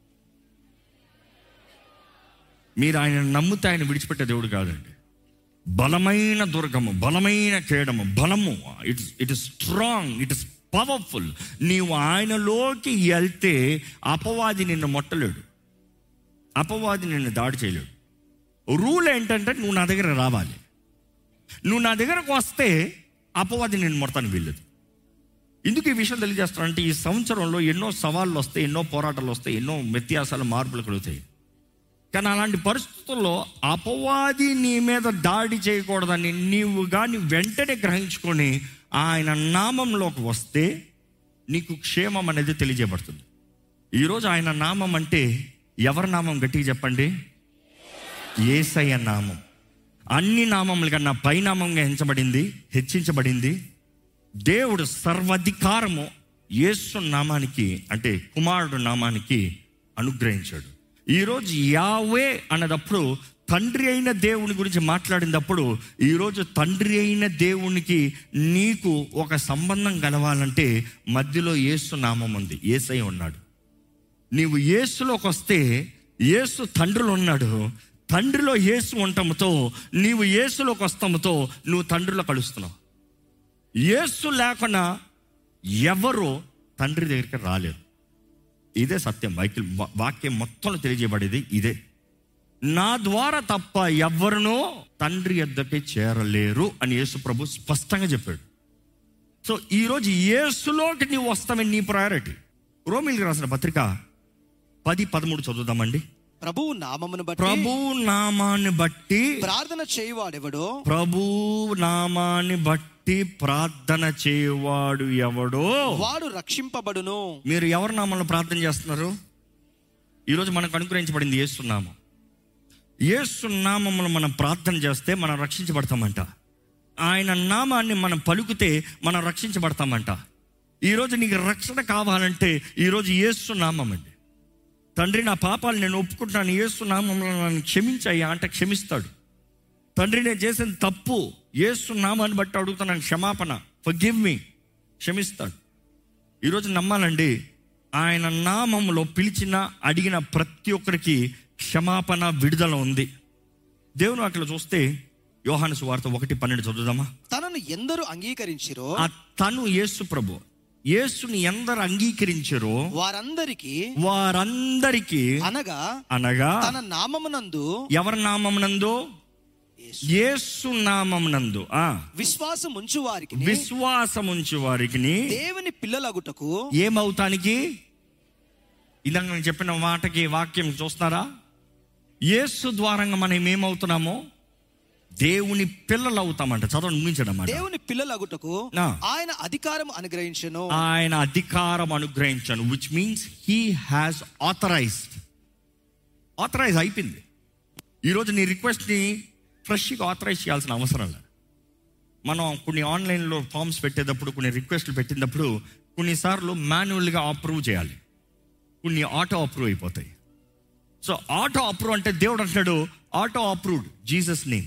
మీరు ఆయన నమ్మితే ఆయన విడిచిపెట్టే దేవుడు కాదండి. బలమైన దుర్గము, బలమైన కేడము, బలము, it it is strong, it is powerful. నీవు ఆయనలోకి వెళ్తే అపవాది నిన్ను మొట్టలేడు, అపవాది నిన్ను దాడి చేయలేడు. రూల్ ఏంటంటే నువ్వు నా దగ్గర రావాలి. నువ్వు నా దగ్గరకు వస్తే అపవాది నిన్ను మొడతాను వీళ్ళదు. ఎందుకు ఈ విషయం తెలియజేస్తానంటే, ఈ సంవత్సరంలో ఎన్నో సవాళ్ళు వస్తాయి, ఎన్నో పోరాటాలు వస్తాయి, ఎన్నో వ్యత్యాసాలు మార్పులు కలుగుతాయి. కానీ అలాంటి పరిస్థితుల్లో అపవాది నీ మీద దాడి చేయకూడదని నీవు కానీ వెంటనే గ్రహించుకొని ఆయన నామంలోకి వస్తే నీకు క్షేమం అనేది తెలియజేయబడుతుంది. ఈరోజు ఆయన నామం అంటే ఎవరి నామం? గట్టిగా చెప్పండి, యేసయ్య నామం. అన్ని నామముల కన్నా పైనామంగా హెచ్చబడింది, హెచ్చించబడింది. దేవుడు సర్వాధికారము యేసు నామానికి, అంటే కుమారుడు నామానికి అనుగ్రహించాడు. ఈరోజు యావే అన్నదప్పుడు తండ్రి అయిన దేవుని గురించి మాట్లాడినప్పుడు, ఈరోజు తండ్రి అయిన దేవునికి నీకు ఒక సంబంధం కలవాలంటే మధ్యలో యేసు నామం ఉంది, యేసయ్య ఉన్నాడు. నీవు యేసులోకి వస్తే యేసు తండ్రిలో ఉన్నాడు, తండ్రిలో యేసు ఉండటంతో నీవు యేసులోకి వస్తాముతో నువ్వు తండ్రిలో కలుస్తున్నావు. యేసు లేకుండా ఎవరు తండ్రి దగ్గరికి రాలేరు. ఇదే సత్యం. వాక్యం వాక్యం మొత్తంలో తెలియజేయబడేది ఇదే. నా ద్వారా తప్ప ఎవరినో తండ్రి యొద్దకి చేరలేరు అని యేసు ప్రభు స్పష్టంగా చెప్పాడు. సో ఈరోజు యేసులోకి నీవు వస్తామని నీ ప్రయారిటీ. రోమీయులకు రాసిన పత్రిక పది పదమూడు చదువుదామండి. ప్రభువు నామమును బట్టి, ప్రభువు నామాన్ని బట్టి ప్రార్థన చేయువాడెవడో, ప్రభువు నామాన్ని బట్టి ప్రార్థన చేయవాడు ఎవడో వాడు రక్షింపబడును. మీరు ఎవరి నామంలో ప్రార్థన చేస్తున్నారు? ఈరోజు మనకు అనుగ్రహించబడింది యేసు నామం. యేసు నామములో మనం ప్రార్థన చేస్తే మనం రక్షించబడతామంట. ఆయన నామాన్ని మనం పలుకుతే మనం రక్షించబడతామంట. ఈరోజు నీకు రక్షణ కావాలంటే ఈరోజు యేసు నామం అండి. తండ్రి నా పాపాలు నేను ఒప్పుకుంటున్నాను, యేసు నామంలో నన్ను క్షమించయ్యా అంటే క్షమిస్తాడు. తండ్రి నేను చేసిన తప్పు యేసు నామాన్ని బట్టి అడుగుతున్నాను క్షమాపణ, ఫర్గివ్ మీ, క్షమిస్తాడు. ఈరోజు నమ్మాలండి, ఆయన నామంలో పిలిచిన అడిగిన ప్రతి ఒక్కరికి క్షమాపణ, విడుదల ఉంది. దేవుని అట్లా చూస్తే యోహాను సువార్త ఒకటి పన్నెండు చదువుదామా. తనను ఎందరు అంగీకరించిరో, ఆ తను యేసు ప్రభు, యేసుని ఎందరు అంగీకరించారో వారందరికీ వారందరికీ అనగా అనగా తన నామమునందు, ఎవరి నామమునందు? యేసు నామమునందు ఆ విశ్వాసం ఉంచు వారికి, విశ్వాసం ఉంచు వారికి దేవుని పిల్లలగుటకు. ఏమవుతానికి? ఇందాక నేను చెప్పిన మాటకి వాక్యం చూస్తున్నారా? యేసు ద్వారంగా మనం ఏమవుతున్నామో దేవుని పిల్లలు అవుతామంట. చదవండి, ముగించడం. దేవుని పిల్లలగుటకు ఆయన అధికారం అనుగ్రహించను. ఆయన అధికారం అనుగ్రహించను, which means he has authorised. Authorise అయిపోయింది. ఈరోజు నీ రిక్వెస్ట్ని ఫ్రెష్గా ఆథరైజ్ చేయాల్సిన అవసరం లేదు. మనం కొన్ని ఆన్లైన్లో ఫామ్స్ పెట్టేటప్పుడు, కొన్ని రిక్వెస్ట్లు పెట్టినప్పుడు కొన్నిసార్లు మాన్యువల్గా అప్రూవ్ చేయాలి, కొన్ని ఆటో అప్రూవ్ అయిపోతాయి. సో ఆటో అప్రూవ్ అంటే దేవుడు అంటాడు ఆటో అప్రూవ్డ్ జీసస్ నేమ్.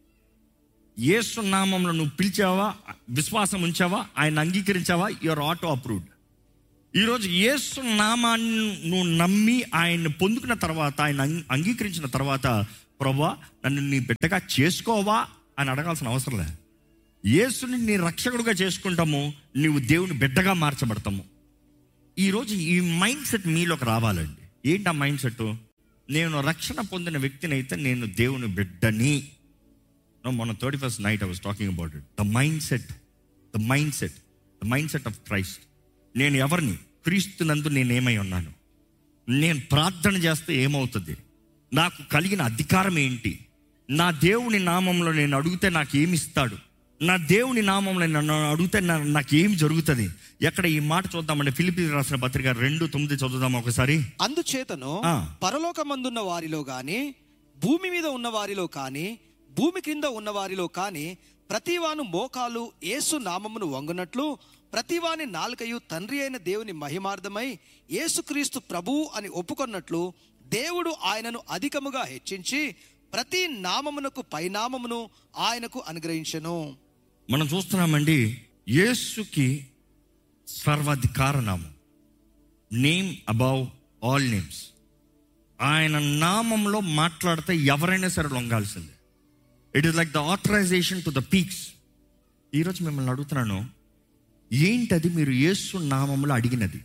యేసు నామంలో నువ్వు పిలిచావా, విశ్వాసం ఉంచావా, ఆయన అంగీకరించావా, యువర్ ఆటో అప్రూవ్డ్. ఈరోజు యేసు నామాన్ని నువ్వు నమ్మి ఆయన్ని పొందుకున్న తర్వాత, ఆయన అంగీకరించిన తర్వాత, ప్రభువా నన్ను నీ బిడ్డగా చేసుకోవా అని అడగాల్సిన అవసరం లేదు. యేసుని నీ రక్షకుడుగా చేసుకుంటాము, నీవు దేవుని బిడ్డగా మార్చబడతాము. ఈరోజు ఈ మైండ్ సెట్ మీలోకి రావాలండి. ఏంటి ఆ మైండ్ సెట్? నేను రక్షణ పొందిన వ్యక్తిని అయితే నేను దేవుని బిడ్డని. మొన్న thirty first night I was talking about it. The mind set, the mind set, the mind set of Christ. నేను ఎవరిని? క్రీస్తునందు నేనేమై ఉన్నాను? నేను ప్రార్థన చేస్తే ఏమవుతుంది? నాకు కలిగిన అధికారం ఏంటి? నా దేవుని నామంలో నేను అడిగితే నాకు ఏమి ఇస్తాడు? నా దేవుని నామంలో నన్ను అడిగితే నాకు ఏమి జరుగుతుంది? ఎక్కడ ఈ మాట చూద్దామంటే ఫిలిప్పీ రాసిన పత్రిక రెండు తొమ్మిది చదువుదాం ఒకసారి. అందుచేతను పరలోకమందున్న వారిలో గాని, భూమి మీద ఉన్న వారిలో కానీ, భూమి క్రింద ఉన్న వారిలో కానీ, ప్రతివాను మోకాలు యేసు నామమును వంగునట్లు, ప్రతివాని నాలుకయు తండ్రి అయిన దేవుని మహిమార్థమై యేసుక్రీస్తు ప్రభువు అని ఒప్పుకొన్నట్లు, దేవుడు ఆయనను అధికముగా హెచ్చించి ప్రతి నామమునకు పైనామమును ఆయనకు అనుగ్రహించెను. మనం చూస్తున్నామండి, యేసుకి సర్వాధికార నామం, నేమ్ అబౌవ్ ఆల్ నేమ్స్. ఆయన నామంలో మాట్లాడితే ఎవరైనా సరే లొంగాల్సిందే. It is like the authorisation to the peaks. ఈరోజు మిమ్మల్ని అడుగుతున్నాను, ఏంటది మీరు యేసు నామంలో అడిగినది?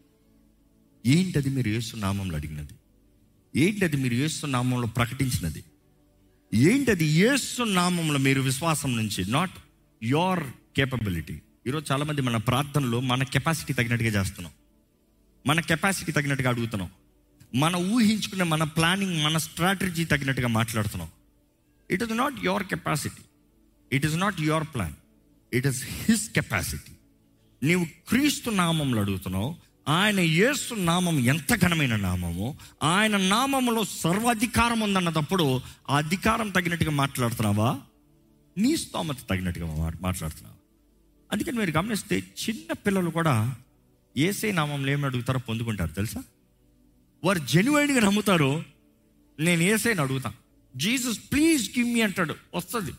ఏంటది మీరు యేసు నామంలో అడిగినది? ఏంటది మీరు యేసు నామంలో ప్రకటించినది? ఏంటది యేసు నామంలో మీరు విశ్వాసం నుంచి, నాట్ యోర్ కేపబిలిటీ. ఈరోజు చాలామంది మన ప్రార్థనలో మన కెపాసిటీ తగినట్టుగా చేస్తున్నాం, మన కెపాసిటీ తగినట్టుగా అడుగుతున్నాం, మన ఊహించుకునే మన ప్లానింగ్, మన స్ట్రాటజీ తగినట్టుగా మాట్లాడుతున్నాం. It is not your capacity, it is not your plan, it is his capacity. నీవు క్రీస్తు నామంలో అడుగుతున్నావు. ఆయన యేసు నామం ఎంత ఘనమైన నామము, ఆయన నామములో సర్వాధికారం ఉందన్నప్పుడు ఆ అధికారం తగినట్టుగా మాట్లాడుతున్నావా, నీ స్తోమత తగినట్టుగా మాట్లాడుతున్నావా? అందుకని మీరు గమనిస్తే చిన్న పిల్లలు కూడా యేసే నామంలో ఏమి అడుగుతారో పొందుకుంటారు తెలుసా? వారు జెన్యున్గా నమ్ముతారు. నేను యేసేని అడుగుతా, జీసస్ ప్లీజ్ గివ్ మీ అంటాడు, వస్తుంది.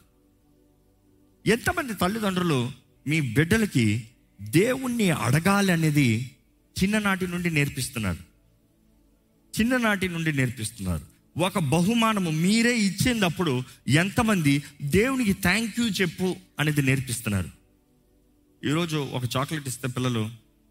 ఎంతమంది తల్లిదండ్రులు మీ బిడ్డలకి దేవుణ్ణి అడగాలి అనేది చిన్ననాటి నుండి నేర్పిస్తున్నారు, చిన్ననాటి నుండి నేర్పిస్తున్నారు. ఒక బహుమానము మీరే ఇచ్చేటప్పుడు ఎంతమంది దేవునికి థ్యాంక్ యూ చెప్పు అనేది నేర్పిస్తున్నారు? ఈరోజు ఒక చాక్లెట్ ఇస్తే పిల్లలు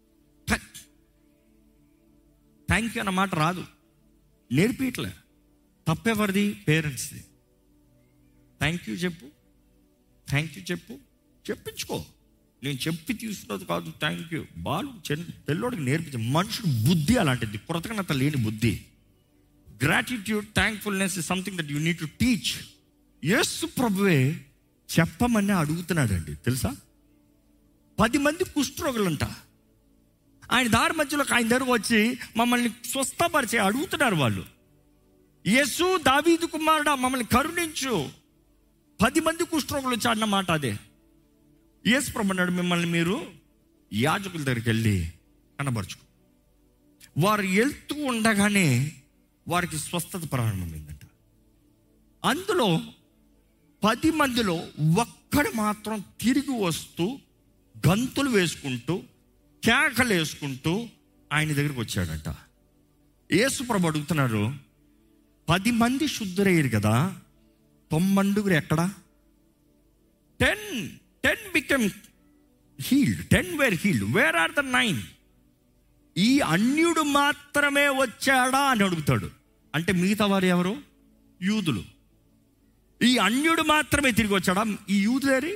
థ్యాంక్ యూ అన్న మాట రాదు, నేర్పియట్లే. తప్పెవరిది? పేరెంట్స్ది. థ్యాంక్ యూ చెప్పు, థ్యాంక్ యూ చెప్పు, చెప్పించుకో. నేను చెప్పి తీసుకున్నది కాదు థ్యాంక్ యూ. బాలు చిన్న పిల్లోడికి నేర్పించే మనుషుడు బుద్ధి అలాంటిది, కృతజ్ఞత లేని బుద్ధి. Gratitude, thankfulness is something that you need to teach. యేసు ప్రభువే చెప్పమని అడుగుతున్నాడండి తెలుసా? పది మంది కుష్ఠరోగులంట ఆయన దారి మధ్యలోకి ఆయన దగ్గరకు వచ్చి మమ్మల్ని స్వస్థపరిచే అడుగుతున్నారు వాళ్ళు. యేసు దావీదు కుమారుడా మమ్మల్ని కరుణించు. పది మంది కుష్ఠరోగులు వచ్చి అన్నమాట అదే. యేసు ప్రభు అన్నాడు, మిమ్మల్ని మీరు యాజకుల దగ్గరికి వెళ్ళి కనబరుచుకో. వారు వెళ్తూ ఉండగానే వారికి స్వస్థత ప్రారంభమైందంట. అందులో పది మందిలో ఒక్కడు మాత్రం తిరిగి వస్తూ గంతులు వేసుకుంటూ కేకలు వేసుకుంటూ ఆయన దగ్గరికి వచ్చాడంట. యేసు ప్రభు అడుగుతున్నారు, పది మంది శుద్ధురయ్యారు కదా, తొమ్మండుగురు ఎక్కడా? Ten ten become healed, ten wear healed, where are the nine? ఈ అన్యుడు మాత్రమే వచ్చాడా అని అడుగుతాడు. అంటే మిగతా వారు ఎవరు? యూదులు. ఈ అన్యుడు మాత్రమే తిరిగి వచ్చాడా? ఈ యూదులేరి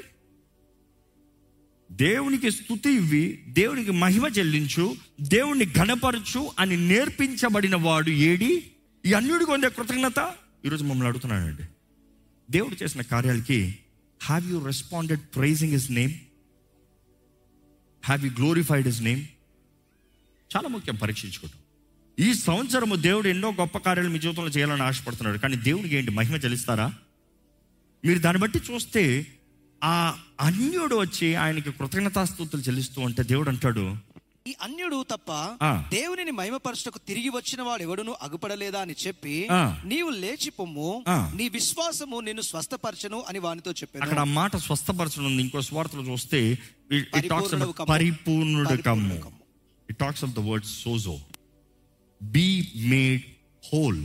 దేవునికి స్తుతి ఇవ్వి, దేవునికి మహిమ చెల్లించు, దేవుణ్ణి ఘనపరచు అని నేర్పించబడిన వాడు ఏడి? ఈ అన్యుడికి ఉండే కృతజ్ఞత. ఈరోజు మమ్మల్ని అడుగుతున్నానండి, దేవుడు చేసిన కార్యాలకి have you responded pricing his name? Have you glorified his name? చాలా ముఖ్యం పరీక్షించుకోవటం. ఈ సంవత్సరము దేవుడు ఎన్నో గొప్ప కార్యాలు మీ జీవితంలో చేయాలని ఆశపడుతున్నాడు, కానీ దేవుడికి ఏంటి? మహిమ చెల్లిస్తారా? మీరు దాన్ని బట్టి చూస్తే ఆ అన్యుడు వచ్చి ఆయనకి కృతజ్ఞతాస్తుతులు చెల్లిస్తూ ఉంటే దేవుడు అంటాడు, ఈ అన్యుడు తప్ప ఆ. దేవునిని మహిమపరచుటకు తిరిగి వచ్చిన వాడు ఎవడును అగుపడలేదా అని చెప్పి ఆ. నీవు లేచి పొమ్ము, ఆ. నీ విశ్వాసము నిన్ను స్వస్థపరచను అని వానితో చెప్పాను. అక్కడ ఆ మాట స్వస్థపరచడం ఉంది. ఇంకో స్వార్థలు చూస్తే ఇట్ టాక్స్ పరిపూర్ణుడు కమ్ము. పరిపూర్ణుడు కమ్ము. పరిపూర్ణుడు కమ్ము. It talks of the word Sozo, be made whole.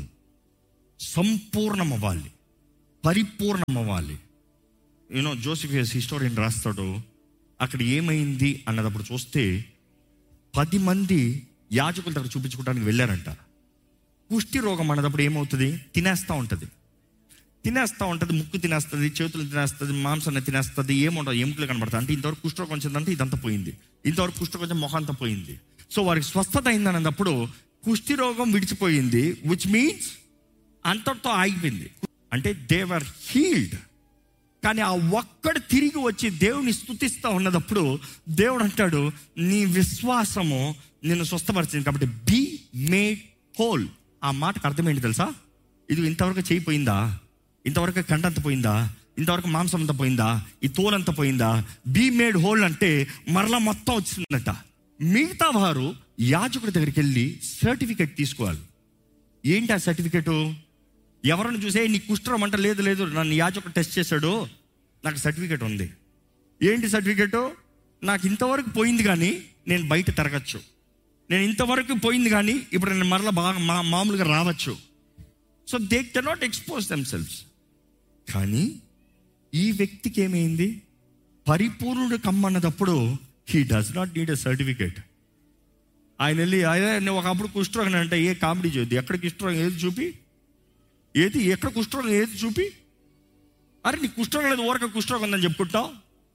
సంపూర్ణం అవ్వాలి, పరిపూర్ణం అవ్వాలి. యూనో జోసిఫియస్ హిస్టోరియన్ రాస్తాడు, అక్కడ ఏమైంది అన్నదప్పుడు చూస్తే పది మంది యాజకుల దగ్గర చూపించుకోవడానికి వెళ్ళారంట. కుష్టి రోగం అన్నదప్పుడు ఏమవుతుంది, తినేస్తూ ఉంటుంది తినేస్తూ ఉంటుంది ముక్కు తినేస్తుంది, చేతులు తినేస్తుంది, మాంసాన్ని తినేస్తుంది, ఏముండదు, ఎముకలు కనబడతాయి. అంటే ఇంతవరకు కుష్ఠరోగం వచ్చిందంటే ఇదంతా పోయింది, ఇంతవరకు కుష్ఠరోగం వచ్చి మొహం అంతా పోయింది. సో వారికి స్వస్థత అయింది అన్నప్పుడు కుష్టి రోగం విడిచిపోయింది, విచ్ మీన్స్ అంతటితో ఆగిపోయింది. అంటే దే వర్ హీల్డ్. కానీ ఆ ఒక్కడు తిరిగి వచ్చి దేవుని స్తుతిస్తూ ఉన్నదప్పుడు దేవుడు అంటాడు, నీ విశ్వాసము నిన్ను స్వస్థపరిచింది కాబట్టి బీ మేడ్ హోల్. ఆ మాటకు అర్థమేంటి తెలుసా? ఇది ఇంతవరకు చేయిపోయిందా, ఇంతవరకు కండంత పోయిందా, ఇంతవరకు మాంసం అంతా పోయిందా, ఈ తోలంతా పోయిందా? బీ మేడ్ హోల్ అంటే మరలా మొత్తం వచ్చిందట. మిగతా వారు యాజకుడి దగ్గరికి వెళ్ళి సర్టిఫికెట్ తీసుకోవాలి. ఏంటి ఆ సర్టిఫికెటు? ఎవరిని చూసే నీ కుష్ఠరోగం అంటే లేదు లేదు నన్ను యాజకుడు టెస్ట్ చేశాడు, నాకు సర్టిఫికెట్ ఉంది. ఏంటి సర్టిఫికెటు? నాకు ఇంతవరకు పోయింది కానీ నేను బయట తిరగచ్చు, నేను ఇంతవరకు పోయింది కానీ ఇప్పుడు నేను మరలా బాగా మా మామూలుగా రావచ్చు. So they cannot expose themselves. కానీ ఈ వ్యక్తికి ఏమైంది? పరిపూర్ణుడు కమ్మన్నదప్పుడు he does not need a certificate. ఆయన వెళ్ళి అదే నువ్వు ఒకప్పుడు కుష్ఠరోగం అంటే ఏ కామెడీ చేయొద్దు, ఎక్కడ కుష్ఠరోగం ఏది చూపి, ఏది ఎక్కడ కుష్ఠరోగం ఏది చూపి, అరే నీ కుష్ఠరోగం లేదు ఊరక కుష్ఠరోగం ఉందని చెప్పుకుంటావు.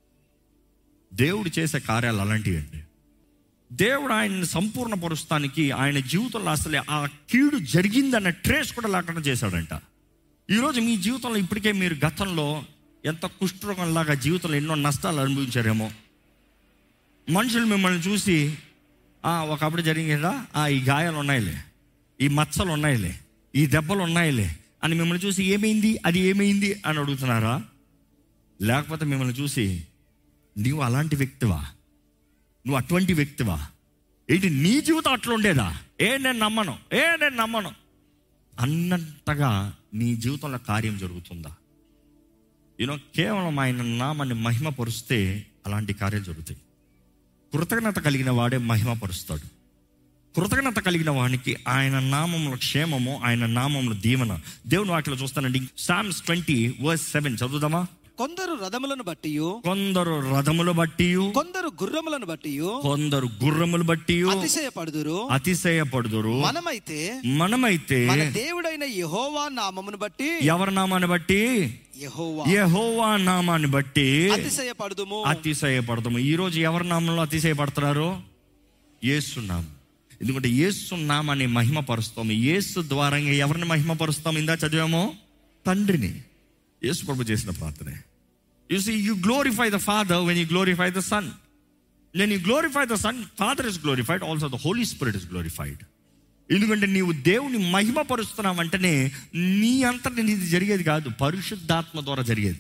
దేవుడు చేసే కార్యాలు అలాంటివి అండి. దేవుడు ఆయన్ని సంపూర్ణ పరుస్తానికి ఆయన జీవితంలో అసలే ఆ కీడు జరిగిందన్న ట్రేస్ కూడా లేకుండా చేశాడంట. ఈరోజు మీ జీవితంలో ఇప్పటికే మీరు గతంలో ఎంత కుష్ఠరోగంలాగా జీవితంలో ఎన్నో నష్టాలు అనుభవించారేమో. మనుషులు మిమ్మల్ని చూసి ఒకప్పుడు జరిగిందా, ఈ గాయాలు ఉన్నాయిలే, ఈ మచ్చలు ఉన్నాయిలే, ఈ దెబ్బలు ఉన్నాయిలే అని మిమ్మల్ని చూసి ఏమైంది అది ఏమైంది అని అడుగుతున్నారా? లేకపోతే మిమ్మల్ని చూసి నువ్వు అలాంటి వ్యక్తివా, నువ్వు అటువంటి వ్యక్తివా, ఏంటి నీ జీవితం అట్లా ఉండేదా, ఏ నేను నమ్మను, ఏ నేను నమ్మను అన్నట్టుగా నీ జీవితంలో కార్యం జరుగుతుందా? యూనో కేవలం ఆయన నామాన్ని మహిమపరుస్తే అలాంటి కార్యాలు జరుగుతాయి. కృతజ్ఞత కలిగిన వాడే మహిమపరుస్తాడు. కృతజ్ఞత కలిగిన వానికి ఆయన నామంలో క్షేమము, ఆయన నామంలో దీవెన. దేవుని వాటిలో చూస్తానండి. Psalms twenty verse seven చదువుదామా? కొందరు రథములను బట్టి, కొందరు రథములు బట్టి, కొందరు గుర్రములను బట్టి, కొందరు గుర్రములు బట్టి అతిశయపడుదురు అతిశయపడుదురు మనమైతే మనమైతే మన దేవుడైన యెహోవా నామమును బట్టి, ఎవరి నామాన్ని బట్టి? యెహోవా యెహోవా నామాన్ని బట్టి అతిశయపడుదుము అతిశయపడదుము. ఈ రోజు ఎవరి నామంలో అతిశయపడుతున్నారు? యేసు నామం. ఎందుకంటే యేసు నామాన్ని మహిమపరుస్తాము. యేసు ద్వారా ఎవరిని మహిమపరుస్తాము? ఇందా చదివామో తండ్రిని. యేసు ప్రభు చేసిన ప్రార్థనే. You see you glorify the father when you glorify the sun. When you glorify the sun, father is glorified, also the Holi spirit is glorified. ఎందుకంటే నీవు దేవుని మహిమపరుస్తున్నావు అంటేనే నీ అంతటి నీది జరిగేది కాదు, పరిశుద్ధాత్మ ద్వారా జరిగేది.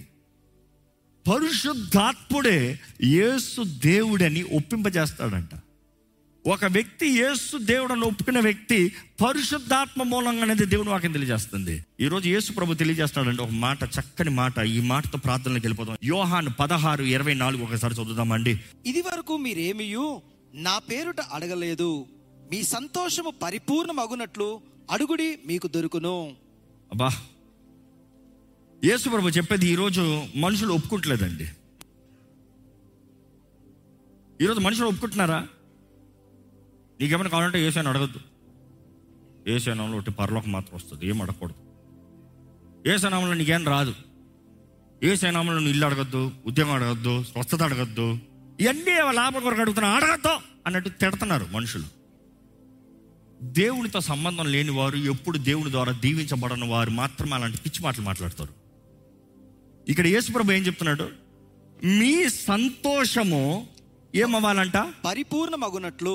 పరిశుద్ధాత్ముడే యేసు దేవుడని ఒప్పింపజేస్తాడంట. ఒక వ్యక్తి యేసు దేవుడని ఒప్పుకునే వ్యక్తి పరిశుద్ధాత్మ మూలంగా అనేది దేవుని వాక్యం తెలియజేస్తుంది. ఈ రోజు యేసు ప్రభు తెలియజేస్తాడంటే ఒక మాట, చక్కని మాట. ఈ మాటతో ప్రార్థనలోకి వెళ్ళిపోతాం. యోహాను పదహారు ఇరవై నాలుగు ఒకసారి చదువుదామండి. ఇది వరకు మీరేమియు నా పేరుట అడగలేదు, మీ సంతోషము పరిపూర్ణమగునట్లు అడుగుడి మీకు దొరుకును. అబ్బా, యేసు ప్రభు చెప్పేది ఈరోజు మనుషులు ఒప్పుకుంటలేదండి. ఈరోజు మనుషులు ఒప్పుకుంటున్నారా? నీకేమైనా కావాలంటే యేసయ్యను అడగద్దు. యేసయ్య నామములో ఒకటి పరలోకం మాత్రం వస్తుంది, ఏం అడగకూడదు. యేసయ్య నామములో నీకేం రాదు. యేసయ్య నామములో నువ్వు ఇల్లు అడగద్దు, ఉద్యోగం అడగద్దు, స్వస్థత అడగద్దు, ఇవన్నీ లాభం కొరకు అడుగుతున్నా, అడగద్దు అన్నట్టు తిడుతున్నారు మనుషులు. దేవునితో సంబంధం లేని వారు, ఎప్పుడు దేవుని ద్వారా దీవించబడని వారు మాత్రమే అలాంటి పిచ్చి మాటలు మాట్లాడతారు. ఇక్కడ యేసుప్రభు ఏం చెప్తున్నాడు? మీ సంతోషము ఏమవ్వాలంట? పరిపూర్ణమగునట్లు.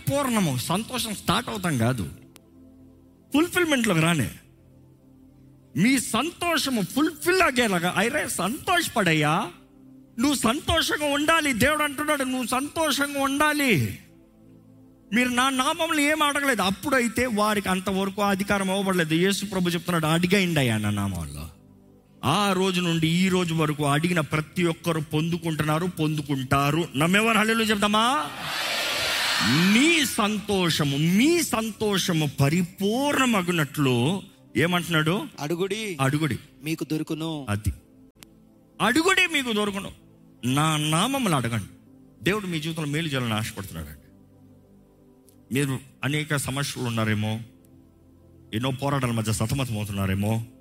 పరిపూర్ణము. సంతోషం స్టార్ట్ అవుతాం కాదు, ఫుల్ఫిల్మెంట్లోకి రానే. మీ సంతోషము ఫుల్ఫిల్ అయ్యేలాగా అయిరే సంతోషపడయ్యా. నువ్వు సంతోషంగా ఉండాలి. దేవుడు అంటున్నాడు నువ్వు సంతోషంగా ఉండాలి. మీరు నా నామంలో ఏం అడగలేదు, అప్పుడైతే వారికి అంతవరకు అధికారం ఇవ్వబడలేదు. యేసు ప్రభు చెప్తున్నాడు అడిగండి అయ్యా నా నామంలో. ఆ రోజు నుండి ఈ రోజు వరకు అడిగిన ప్రతి ఒక్కరు పొందుకుంటున్నారు, పొందుకుంటారు. నమ్మేవారు హల్లెలూయా చెప్తామా? నీ సంతోషము మీ సంతోషము పరిపూర్ణమగునట్లు ఏమంటున్నాడు? అడుగుడి అడుగుడి మీకు దొరుకును. అది అడుగుడి మీకు దొరుకును. నా నామములు అడగండి. దేవుడు మీ జీవితంలో మేలు చేయాలని ఆశపడుతున్నాడు. మీరు అనేక సమస్యలు ఉన్నారేమో, ఎన్నో పోరాటాల మధ్య సతమతం అవుతున్నారేమో,